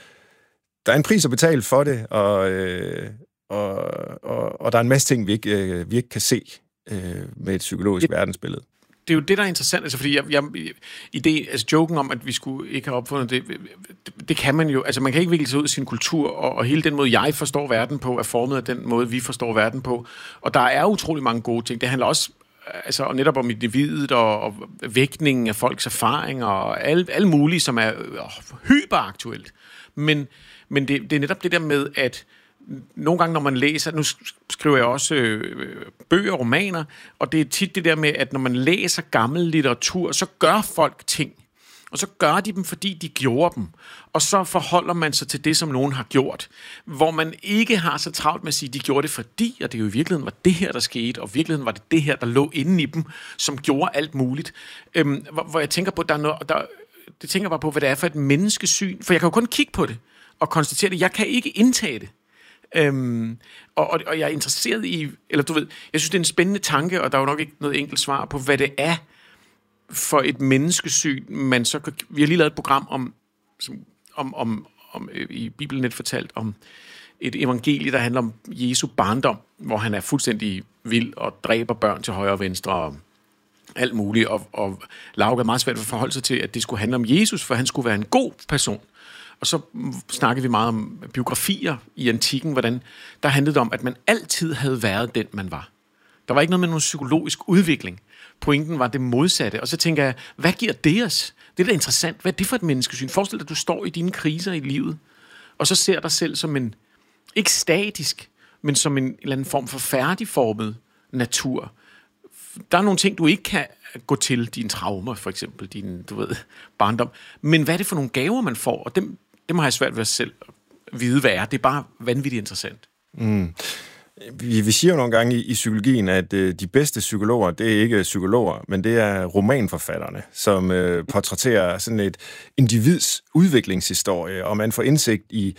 der er en pris at betale for det, og, øh, og, og, og der er en masse ting, vi ikke, øh, vi ikke kan se øh, med et psykologisk det, verdensbillede. Det er jo det, der er interessant, altså fordi jeg, jeg, i det, altså joken om, at vi skulle ikke have opfundet det, det, det kan man jo, altså man kan ikke vikle sig ud af sin kultur, og, og hele den måde, jeg forstår verden på, er formet af den måde, vi forstår verden på, og der er utrolig mange gode ting. Det handler også altså netop om individet og, og vægtningen af folks erfaringer og alle, alle mulige, som er øh, hyperaktuelt. Men, men det, det er netop det der med, at nogle gange, når man læser, nu skriver jeg også øh, bøger og romaner, og det er tit det der med, at når man læser gammel litteratur, så gør folk ting. Og så gør de dem, fordi de gjorde dem. Og så forholder man sig til det, som nogen har gjort. Hvor man ikke har så travlt med at sige, at de gjorde det fordi, og det jo i virkeligheden var det her, der skete, og i virkeligheden var det det her, der lå inde i dem, som gjorde alt muligt. Øhm, hvor, hvor jeg tænker på, der er noget, der, det tænker bare på, hvad det er for et menneskesyn. For jeg kan jo kun kigge på det og konstatere det. Jeg kan ikke indtage det. Øhm, og, og, og jeg er interesseret i, eller du ved, jeg synes, det er en spændende tanke, og der er jo nok ikke noget enkelt svar på, hvad det er for et menneskesyn, man så kan, vi har lige lavet et program om, som, om, om, om i Bibelen net fortalt, om et evangelie, der handler om Jesu barndom, hvor han er fuldstændig vild og dræber børn til højre og venstre og alt muligt, og, og Lauke er meget svært at forholde sig til, at det skulle handle om Jesus, for han skulle være en god person. Og så snakkede vi meget om biografier i antikken, hvordan der handlede om, at man altid havde været den, man var. Der var ikke noget med nogen psykologisk udvikling. Pointen var det modsatte. Og så tænker jeg, hvad giver det os? Det er da interessant. Hvad er det for et menneskesyn? Forestil dig, at du står i dine kriser i livet, og så ser dig selv som en, ikke statisk, men som en eller anden form for færdigformet natur. Der er nogle ting, du ikke kan gå til, dine traumer for eksempel, din, du ved, barndom. Men hvad er det for nogle gaver, man får? Og dem, dem har jeg svært ved at selv vide, hvad er. Det er bare vanvittigt interessant. Mm. Vi, vi siger jo nogle gange i, i psykologien, at øh, de bedste psykologer, det er ikke psykologer, men det er romanforfatterne, som øh, portrætterer sådan et individs udviklingshistorie, og man får indsigt i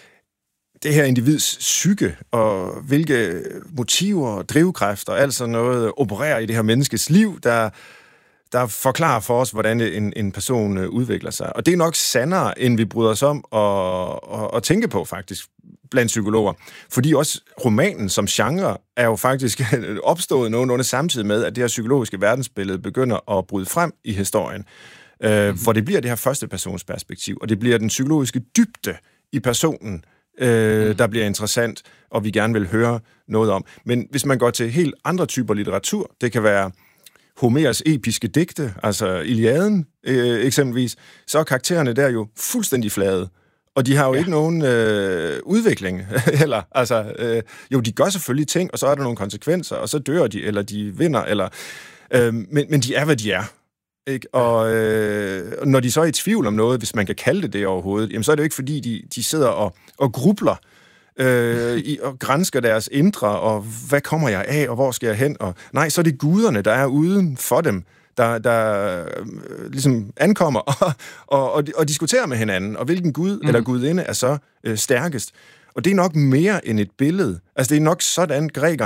det her individs psyke, og hvilke motiver og drivkræfter, altså noget, opererer i det her menneskes liv, der, der forklarer for os, hvordan en, en person udvikler sig. Og det er nok sandere, end vi bryder os om at, at, at tænke på, faktisk, blandt psykologer. Fordi også romanen som genre er jo faktisk opstået nogenlunde samtidig med, at det her psykologiske verdensbillede begynder at bryde frem i historien. Øh, mm-hmm. For det bliver det her første persons perspektiv, og det bliver den psykologiske dybde i personen, øh, mm. der bliver interessant, og vi gerne vil høre noget om. Men hvis man går til helt andre typer litteratur, det kan være Homers episke digte, altså Iliaden øh, eksempelvis, så er karaktererne der jo fuldstændig flade. Og de har jo ja. ikke nogen øh, udvikling heller. Altså, øh, jo, de gør selvfølgelig ting, og så er der nogle konsekvenser, og så dør de, eller de vinder, eller, øh, men, men de er, hvad de er. Ikke? Og øh, når de så er i tvivl om noget, hvis man kan kalde det det overhovedet, jamen, så er det jo ikke, fordi de, de sidder og, og grubler øh, i, og gransker deres indre, og hvad kommer jeg af, og hvor skal jeg hen? Og, nej, så er det guderne, der er uden for dem, der, der øh, ligesom ankommer og, og, og, og diskuterer med hinanden, og hvilken gud mm. eller gudinde er så øh, stærkest. Og det er nok mere end et billede. Altså, det er nok sådan, grækerne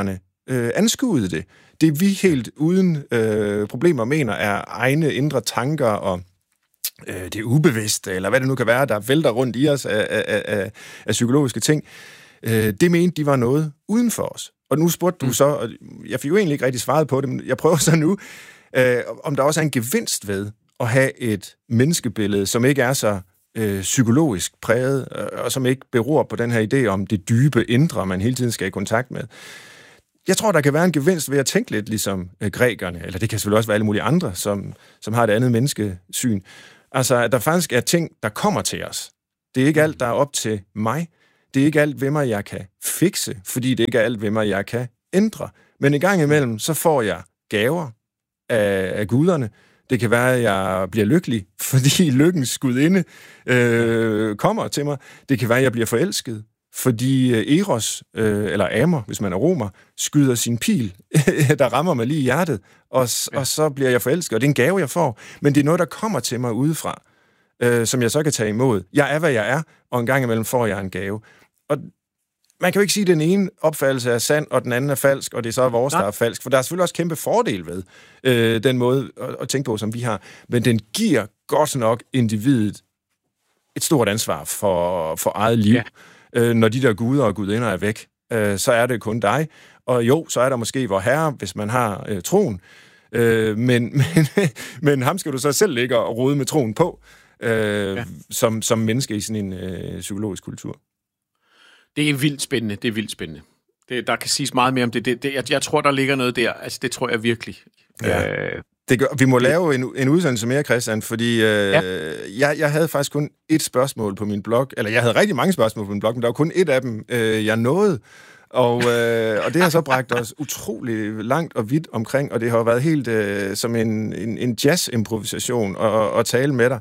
øh, anskuede det. Det vi helt uden øh, problemer mener er egne indre tanker og øh, det ubevidste, eller hvad det nu kan være, der vælter rundt i os af, af, af, af psykologiske ting, øh, det mente de var noget uden for os. Og nu spurgte du så, og jeg fik jo egentlig ikke rigtig svaret på det, men jeg prøver så nu, øh, om der også er en gevinst ved at have et menneskebillede, som ikke er så øh, psykologisk præget, øh, og som ikke beror på den her idé om det dybe indre, man hele tiden skal i kontakt med. Jeg tror, der kan være en gevinst ved at tænke lidt ligesom øh, grækerne, eller det kan selvfølgelig også være alle mulige andre, som, som har et andet menneskesyn. Altså, at der faktisk er ting, der kommer til os. Det er ikke alt, der er op til mig. Det er ikke alt ved mig, jeg kan fikse, fordi det ikke er alt ved mig, jeg kan ændre. Men en gang imellem, så får jeg gaver af, af guderne. Det kan være, at jeg bliver lykkelig, fordi lykkens gudinde øh, kommer til mig. Det kan være, at jeg bliver forelsket, fordi Eros, øh, eller Amor, hvis man er romer, skyder sin pil, der rammer mig lige i hjertet, og, ja. og så bliver jeg forelsket. Og det er en gave, jeg får, men det er noget, der kommer til mig udefra, øh, som jeg så kan tage imod. Jeg er, hvad jeg er, og en gang imellem får jeg en gave. Og man kan jo ikke sige, at den ene opfattelse er sand, og den anden er falsk, og det er så vores, der er falsk. For der er selvfølgelig også kæmpe fordel ved øh, den måde at, at tænke på, som vi har. Men den giver godt nok individet et stort ansvar for, for eget liv. Ja. Øh, når de der guder og gudinder er væk, øh, så er det kun dig. Og jo, så er der måske vor herre, hvis man har øh, troen. Øh, men, men, men ham skal du så selv ligge og rode med troen på, øh, ja. som, som menneske i sådan en øh, psykologisk kultur. Det er vildt spændende, det er vildt spændende. Det, der kan siges meget mere om det. det, det jeg, jeg tror, der ligger noget der. Altså, det tror jeg virkelig. Ja. Øh, det gør, vi må lave en, en udsendelse mere, Christian, fordi øh, ja. jeg, jeg havde faktisk kun et spørgsmål på min blog, eller jeg havde rigtig mange spørgsmål på min blog, men der var kun et af dem, øh, jeg nåede. Og, øh, og det har så bragt os utrolig langt og vidt omkring, og det har været helt øh, som en, en, en jazz-improvisation at, at tale med dig.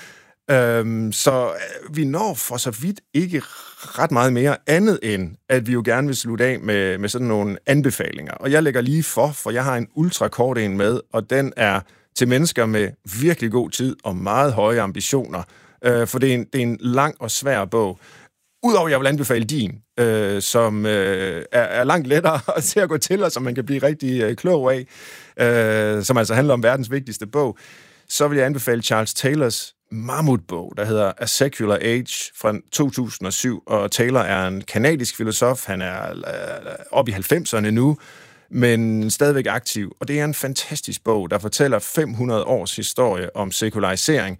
Øhm, så vi når for så vidt ikke ret meget mere andet end, at vi jo gerne vil slutte af med, med sådan nogle anbefalinger. Og jeg lægger lige for, for jeg har en ultrakort en med, og den er til mennesker med virkelig god tid og meget høje ambitioner. Øh, for det er, en, det er en lang og svær bog. Udover jeg vil anbefale din, øh, som øh, er, er langt lettere til at gå til, og som man kan blive rigtig øh, klog af, øh, som altså handler om verdens vigtigste bog, så vil jeg anbefale Charles Taylors mammutbog, der hedder A Secular Age fra to tusind og syv, og Taylor er en kanadisk filosof, han er øh, oppe i halvfemserne nu, men stadigvæk aktiv, og det er en fantastisk bog, der fortæller fem hundrede års historie om sekularisering.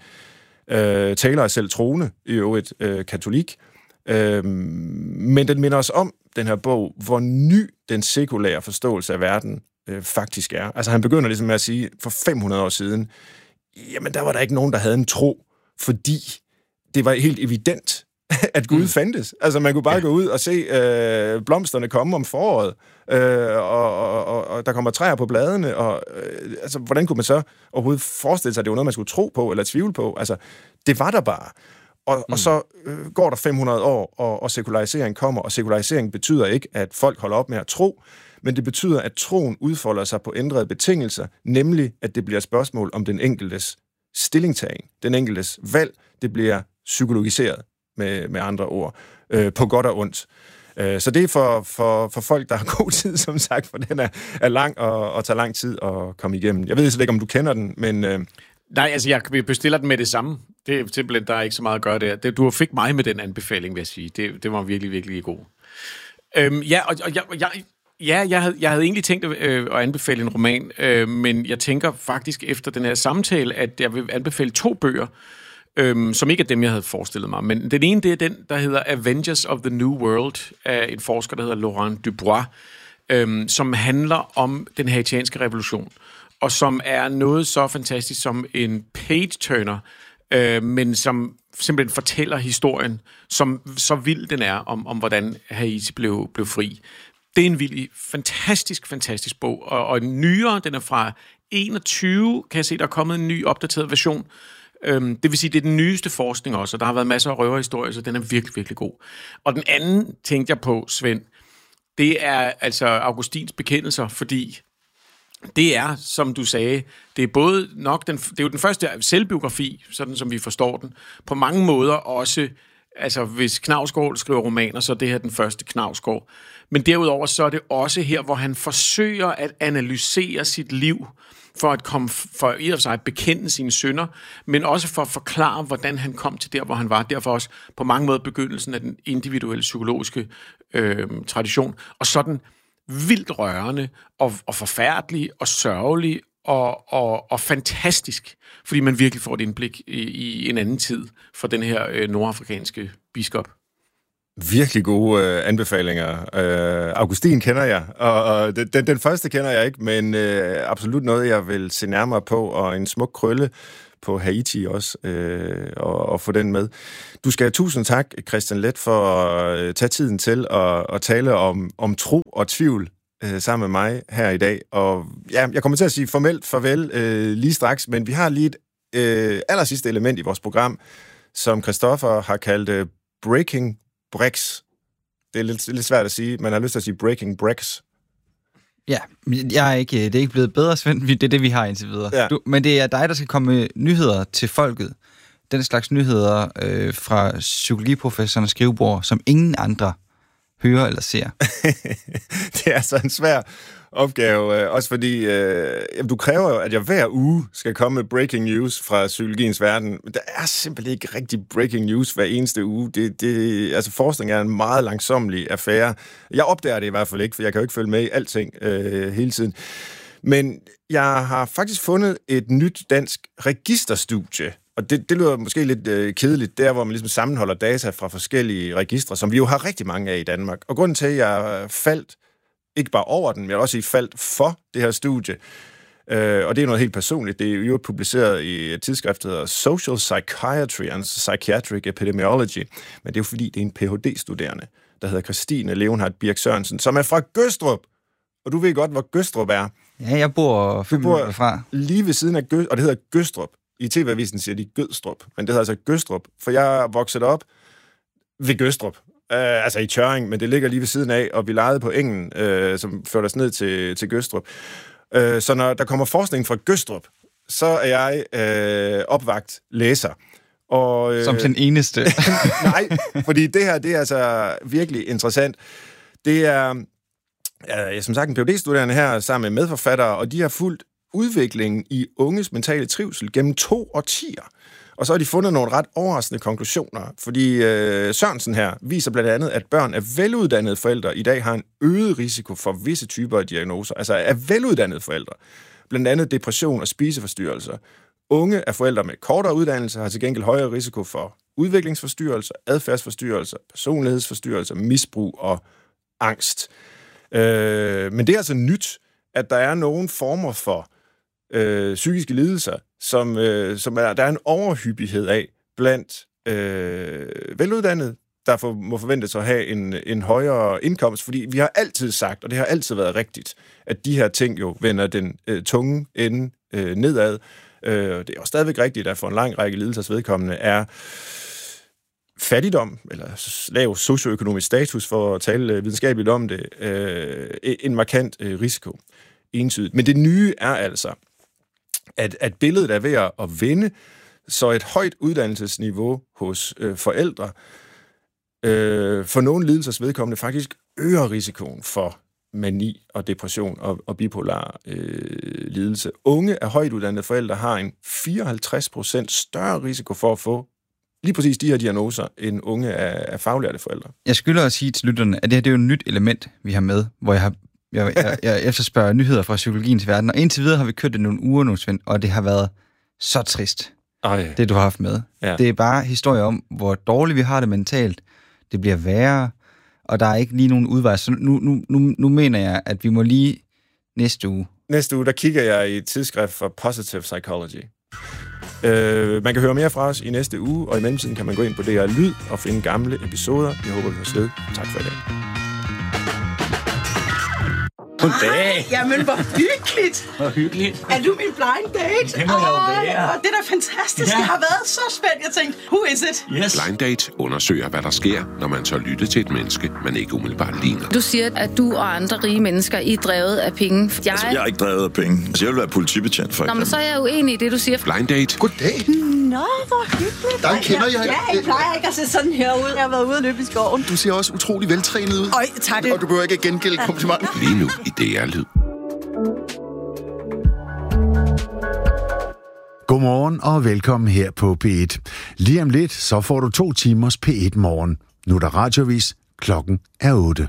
Øh, Taylor er selv troende, i øvrigt øh, katolik, øh, men den minder os om, den her bog, hvor ny den sekulære forståelse af verden øh, faktisk er. Altså han begynder ligesom med at sige, for fem hundrede år siden, jamen der var der ikke nogen, der havde en tro, fordi det var helt evident, at Gud mm. fandtes. Altså man kunne bare ja. gå ud og se øh, blomsterne komme om foråret, øh, og, og, og, og der kommer træer på bladene, og øh, altså hvordan kunne man så overhovedet forestille sig, at det var noget, man skulle tro på, eller tvivle på? Altså, det var der bare. Og, mm. og så øh, går der fem hundrede år, og, og sekularisering kommer, og sekularisering betyder ikke, at folk holder op med at tro, men det betyder, at troen udfolder sig på ændrede betingelser, nemlig at det bliver et spørgsmål om den enkeltes stillingtagen, den enkeltes valg, det bliver psykologiseret med, med andre ord, øh, på godt og ondt. Øh, så det er for, for, for folk, der har god tid, som sagt, for den er, er lang og, og tager lang tid at komme igennem. Jeg ved slet ikke, om du kender den, men... Øh... Nej, altså jeg bestiller den med det samme. Det er simpelthen, der er ikke så meget at gøre der. Det, du fik mig med den anbefaling, vil jeg sige. Det, det var virkelig, virkelig god. Øhm, ja, og, og jeg... jeg Ja, jeg havde, jeg havde egentlig tænkt at, øh, at anbefale en roman, øh, men jeg tænker faktisk efter den her samtale, at jeg vil anbefale to bøger, øh, som ikke er dem, jeg havde forestillet mig. Men den ene, det er den, der hedder Avengers of the New World, af en forsker, der hedder Laurent Dubois, øh, som handler om den haitianske revolution, og som er noget så fantastisk som en page-turner, øh, men som simpelthen fortæller historien, som så vild den er, om, om hvordan Haiti blev, blev fri. Det er en vild, fantastisk, fantastisk bog, og, og en nyere, den er fra enogtyve, kan jeg se, der er kommet en ny opdateret version. Øhm, det vil sige, det er den nyeste forskning også, og der har været masser af røverhistorier, så den er virkelig, virkelig god. Og den anden, tænkte jeg på, Svend, det er altså Augustins bekendelser, fordi det er, som du sagde, det er både nok, den, det er jo den første selvbiografi, sådan som vi forstår den, på mange måder også Altså, hvis Knausgård skriver romaner, så er det her den første Knausgård. Men derudover så er det også her, hvor han forsøger at analysere sit liv, for at komme, for i og for sig bekende sine synder, men også for at forklare, hvordan han kom til der, hvor han var. Derfor også på mange måder begyndelsen af den individuelle psykologiske øh, tradition. Og sådan vildt rørende og, og forfærdelig og sørgelig og, og, og fantastisk, fordi man virkelig får et indblik i, i en anden tid for den her øh, nordafrikanske biskop. Virkelig gode øh, anbefalinger. Øh, Augustin kender jeg, og, og den, den første kender jeg ikke, men øh, absolut noget, jeg vil se nærmere på, og en smuk krølle på Haiti også, øh, og, og få den med. Du skal have tusind tak, Christian Leth, for at tage tiden til at, at tale om, om tro og tvivl øh, sammen med mig her i dag. Og ja, jeg kommer til at sige formelt farvel øh, lige straks, men vi har lige et øh, allersidste element i vores program, som Christoffer har kaldt øh, Breaking Bricks. Det er lidt, lidt svært at sige. Man har lyst til at sige Breaking Bricks. Ja, jeg er ikke, det er ikke blevet bedre, Svend. Det er det, vi har indtil videre. Ja. Du, men det er dig, der skal komme med nyheder til folket. Den slags nyheder øh, fra psykologiprofessorens skrivebord, som ingen andre hører eller ser. Det er altså en svær opgave, øh, også fordi øh, jamen, du kræver jo, at jeg hver uge skal komme med breaking news fra psykologiens verden. Men der er simpelthen ikke rigtig breaking news hver eneste uge. Det, det, altså forskning er en meget langsomlig affære. Jeg opdager det i hvert fald ikke, for jeg kan jo ikke følge med i alting øh, hele tiden. Men jeg har faktisk fundet et nyt dansk registerstudie, og det, det lyder måske lidt øh, kedeligt, der hvor man ligesom sammenholder data fra forskellige registre, som vi jo har rigtig mange af i Danmark. Og grunden til, at jeg faldt ikke bare over den, men også i faldt for det her studie. Øh, og det er noget helt personligt. Det er jo publiceret i et tidsskrift, der hedder Social Psychiatry and Psychiatric Epidemiology. Men det er jo fordi, det er en P H D-studerende, der hedder Christine Leonhardt Birk Sørensen, som er fra Gødstrup. Og du ved godt, hvor Gødstrup er. Ja, jeg bor fem minutter fra. Lige ved siden af Gødstrup, og det hedder Gødstrup. I T V-avisen siger de Gødstrup, men det hedder altså Gødstrup, for jeg er vokset op ved Gødstrup. Uh, altså i Tjørring, men det ligger lige ved siden af, og vi legede på engen, uh, som førte os ned til, til Gødstrup. Uh, så når der kommer forskning fra Gødstrup, så er jeg uh, opvagt læser. Og, uh, som den eneste. Nej, fordi det her, det er altså virkelig interessant. Det er, uh, som sagt, en P H D-studerende her, sammen med medforfattere, og de har fulgt udviklingen i unges mentale trivsel gennem to årtier. Og så har de fundet nogle ret overraskende konklusioner, fordi øh, Sørensen her viser blandt andet, at børn af veluddannede forældre i dag har en øget risiko for visse typer af diagnoser, altså af veluddannede forældre. Blandt andet depression og spiseforstyrrelser. Unge af forældre med kortere uddannelse har til gengæld højere risiko for udviklingsforstyrrelser, adfærdsforstyrrelser, personlighedsforstyrrelser, misbrug og angst. Øh, men det er altså nyt, at der er nogle former for øh, psykiske lidelser, som, øh, som er, der er en overhyppighed af blandt øh, veluddannede, der for, må forventes at have en, en højere indkomst, fordi vi har altid sagt, og det har altid været rigtigt, at de her ting jo vender den øh, tunge ende øh, nedad. Øh, det er jo stadigvæk rigtigt, at for en lang række lidelsers vedkommende er fattigdom, eller lav socioøkonomisk status, for at tale videnskabeligt om det, øh, en markant øh, risiko. Entydigt. Men det nye er altså, at, at billedet er ved at vende, så et højt uddannelsesniveau hos øh, forældre øh, for nogle lidelsers vedkommende faktisk øger risikoen for mani og depression og, og bipolar øh, lidelse. Unge af højt uddannede forældre har en fireoghalvtreds procent større risiko for at få lige præcis de her diagnoser end unge af, af faglærte forældre. Jeg skylder at sige til lytterne, at det her det er jo et nyt element, vi har med, hvor jeg har Jeg, jeg, jeg efterspørger nyheder fra psykologiens verden, og indtil videre har vi kørt det nogle uger nu, Svend, og det har været så trist, Ej. det du har haft med. Ja. Det er bare historier om, hvor dårligt vi har det mentalt. Det bliver værre, og der er ikke lige nogen udvej. Så nu, nu, nu, nu mener jeg, at vi må lige næste uge. Næste uge, der kigger jeg i et tidsskrift for Positive Psychology. Uh, man kan høre mere fra os i næste uge, og i mellemtiden kan man gå ind på D R Lyd og finde gamle episoder. Jeg håber, vi har sted. Tak for i dag. Goddag. Jamen, hvor hyggeligt. Hvor hyggeligt. Er du min blind date? Det må jeg jo være. Det er da fantastisk. Ja. Jeg har været så spændt. Jeg tænkte, who is it? Yes. Blind Date undersøger, hvad der sker, når man så lytter til et menneske, man ikke umiddelbart ligner. Du siger, at du og andre rige mennesker I er drevet af penge. Jeg... Altså, jeg er ikke drevet af penge. Altså, jeg vil være politibetjent, for Nå, men så er jeg uenig i det, du siger. Blind Date. Goddag. Nå, hvor hyggeligt. Der kender jeg. Ja, jeg plejer ikke at se sådan her ud. Jeg har været ude og løbe i skoven. Du ser også utrolig veltrænet ud. Øj, tak. Og du behøver ikke gengælde komplimenten. Lige nu i D R-lyd. Godmorgen og velkommen her på P et. Lige om lidt, så får du to timers P et morgen. Nu er der radiovis. Klokken er otte.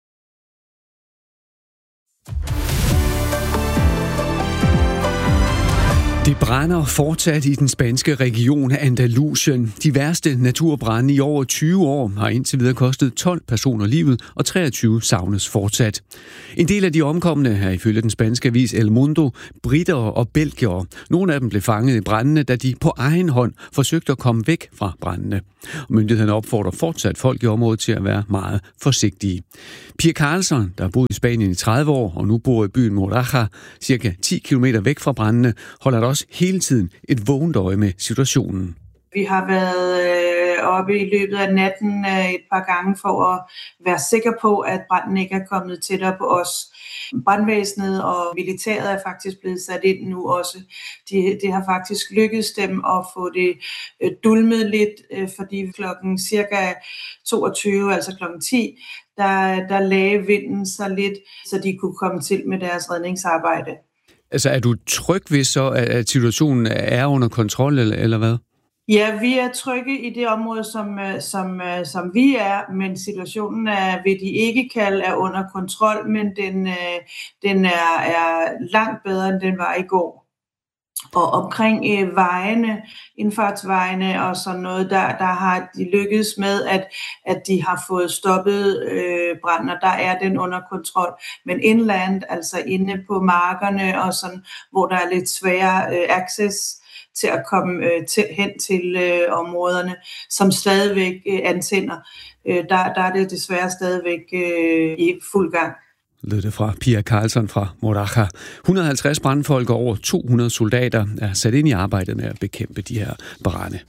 Det brænder fortsat i den spanske region Andalusien. De værste naturbrande i over tyve år har indtil videre kostet tolv personer livet, og treogtyve savnes fortsat. En del af de omkomne er ifølge den spanske avis El Mundo britter og belgiere. Nogle af dem blev fanget i brandene, da de på egen hånd forsøgte at komme væk fra brandene. Myndighederne opfordrer fortsat folk i området til at være meget forsigtige. Pia Karlsson, der har boet i Spanien i tredive år og nu bor i byen Moraja, cirka ti kilometer væk fra brandene, holder der også hele tiden et vågent øje med situationen. Vi har været øh, oppe i løbet af natten øh, et par gange for at være sikre på, at branden ikke er kommet tættere på os. Brandvæsenet og militæret er faktisk blevet sat ind nu også. De, det har faktisk lykkedes dem at få det øh, dulmet lidt, øh, fordi klokken cirka toogtyve, altså klokken ti, der, der lagde vinden så lidt, så de kunne komme til med deres redningsarbejde. Altså, er du tryg ved så, at situationen er under kontrol, eller, eller hvad? Ja, vi er trygge i det område, som, som, som vi er, men situationen er, vil de ikke kalde, er under kontrol, men den, den er, er langt bedre, end den var i går. Og omkring øh, vejene, indfartsvejene og sådan noget, der, der har de lykkedes med, at, at de har fået stoppet øh, branden, og der er den under kontrol. Men inland, altså inde på markerne og sådan, hvor der er lidt sværere øh, access til at komme øh, til, hen til øh, områderne, som stadigvæk øh, antænder, øh, der, der er det desværre stadigvæk øh, i fuld gang. Lød det fra Pia Karlsson fra Moraja. et hundrede og halvtreds brandfolk og over to hundrede soldater er sat ind i arbejdet med at bekæmpe de her brande.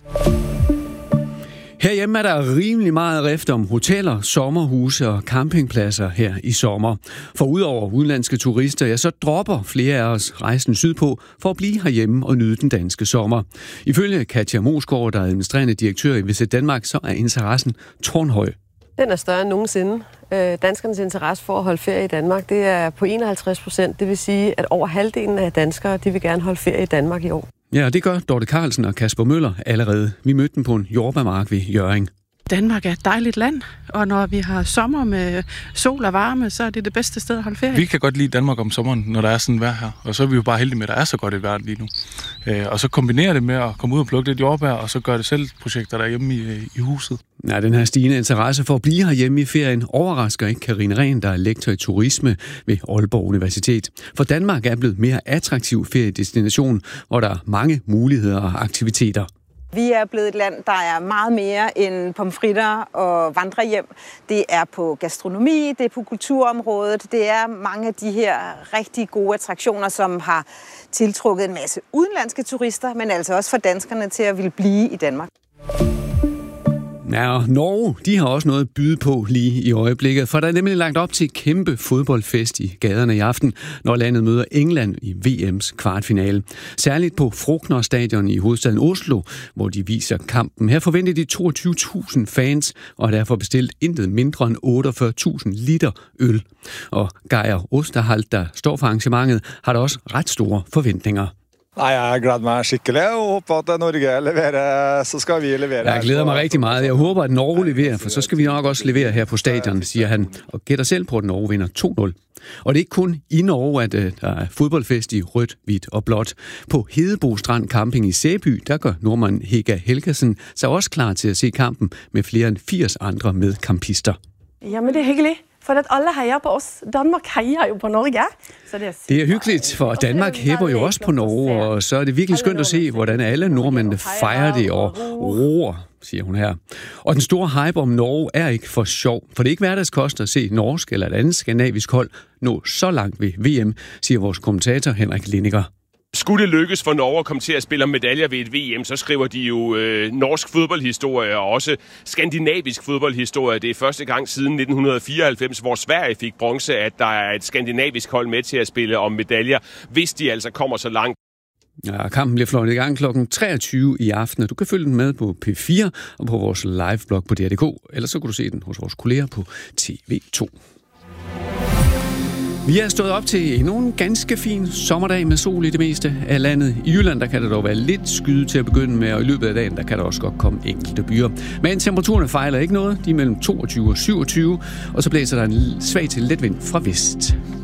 Herhjemme er der rimelig meget rift om hoteller, sommerhuse og campingpladser her i sommer. For udover udenlandske turister, ja, så dropper flere af os rejsen sydpå for at blive herhjemme og nyde den danske sommer. Ifølge Katja Mosgaard, der er administrerende direktør i Visit Danmark, så er interessen tårnhøj. Den er større end nogensinde. Danskernes interesse for at holde ferie i Danmark, det er på enoghalvtreds procent. Det vil sige, at over halvdelen af danskere, de vil gerne holde ferie i Danmark i år. Ja, og det gør Dorte Carlsen og Kasper Møller allerede. Vi mødte dem på en jordbærmark ved Hjørring. Danmark er et dejligt land, og når vi har sommer med sol og varme, så er det det bedste sted at holde ferie. Vi kan godt lide Danmark om sommeren, når der er sådan vejr her, og så er vi jo bare heldige med, at der er så godt et vejr lige nu. Og så kombinere det med at komme ud og plukke lidt jordbær, og så gøre det selv projekter derhjemme i, i huset. Ja, den her stigende interesse for at blive herhjemme i ferien overrasker ikke Karina Rehn, der er lektor i turisme ved Aalborg Universitet. For Danmark er blevet mere attraktiv feriedestination, hvor der er mange muligheder og aktiviteter. Vi er blevet et land, der er meget mere end pomfritter og vandrehjem. Det er på gastronomi, det er på kulturområdet, det er mange af de her rigtig gode attraktioner, som har tiltrukket en masse udenlandske turister, men altså også for danskerne til at ville blive i Danmark. Ja, og Norge, de har også noget at byde på lige i øjeblikket, for der er nemlig lagt op til et kæmpe fodboldfest i gaderne i aften, når landet møder England i V M's kvartfinale. Særligt på Frogner Stadion i hovedstaden Oslo, hvor de viser kampen. Her forventer de toogtyve tusind fans, og har derfor bestilt intet mindre end otteogfyrre tusind liter øl. Og Geir Osterhalt, der står for arrangementet, har der også ret store forventninger. Nej, jeg glæder mig skikkelig og håber, at Norge leverer, så skal vi levere. Jeg glæder mig rigtig meget. Jeg håber, at Norge leverer, for så skal vi nok også levere her på stadion, siger han, og gætter selv på, at Norge vinder to nul. Og det er ikke kun i Norge, at der er fodboldfest i rødt, hvidt og blåt. På Hedebo Strand Camping i Sæby, der gør nordmand Hega Helgesen sig også klar til at se kampen med flere end firs andre medkampister. Jamen, det er hyggeligt. For at alle hejer på os. Danmark hejer jo på Norge. Så det, er det er hyggeligt, for Danmark hæpper jo også på Norge, og så er det virkelig skønt at se, hvordan alle nordmændene fejrer det og roer siger hun her. Og den store hype om Norge er ikke for sjov, for det er ikke hverdagskost at se norsk eller et andet skandinavisk hold nå så langt ved V M, siger vores kommentator Henrik Lindiger. Skulle det lykkes for Norge at komme til at spille om medaljer ved et V M, så skriver de jo øh, norsk fodboldhistorie og også skandinavisk fodboldhistorie. Det er første gang siden nitten fireoghalvfems, hvor Sverige fik bronze, at der er et skandinavisk hold med til at spille om medaljer, hvis de altså kommer så langt. Ja, kampen bliver fløjtet i gang klokken treogtyve i aften, og du kan følge den med på P fire og på vores liveblog på D R punktum D K, eller så kan du se den hos vores kolleger på T V to. Vi er stået op til endnu en ganske fin sommerdag med sol i det meste af landet. I Jylland der kan det dog være lidt skyde til at begynde med, og i løbet af dagen der kan der også godt komme enkelte byer. Men temperaturerne fejler ikke noget. De er mellem toogtyve og syvogtyve, og så blæser der en svag til let vind fra vest.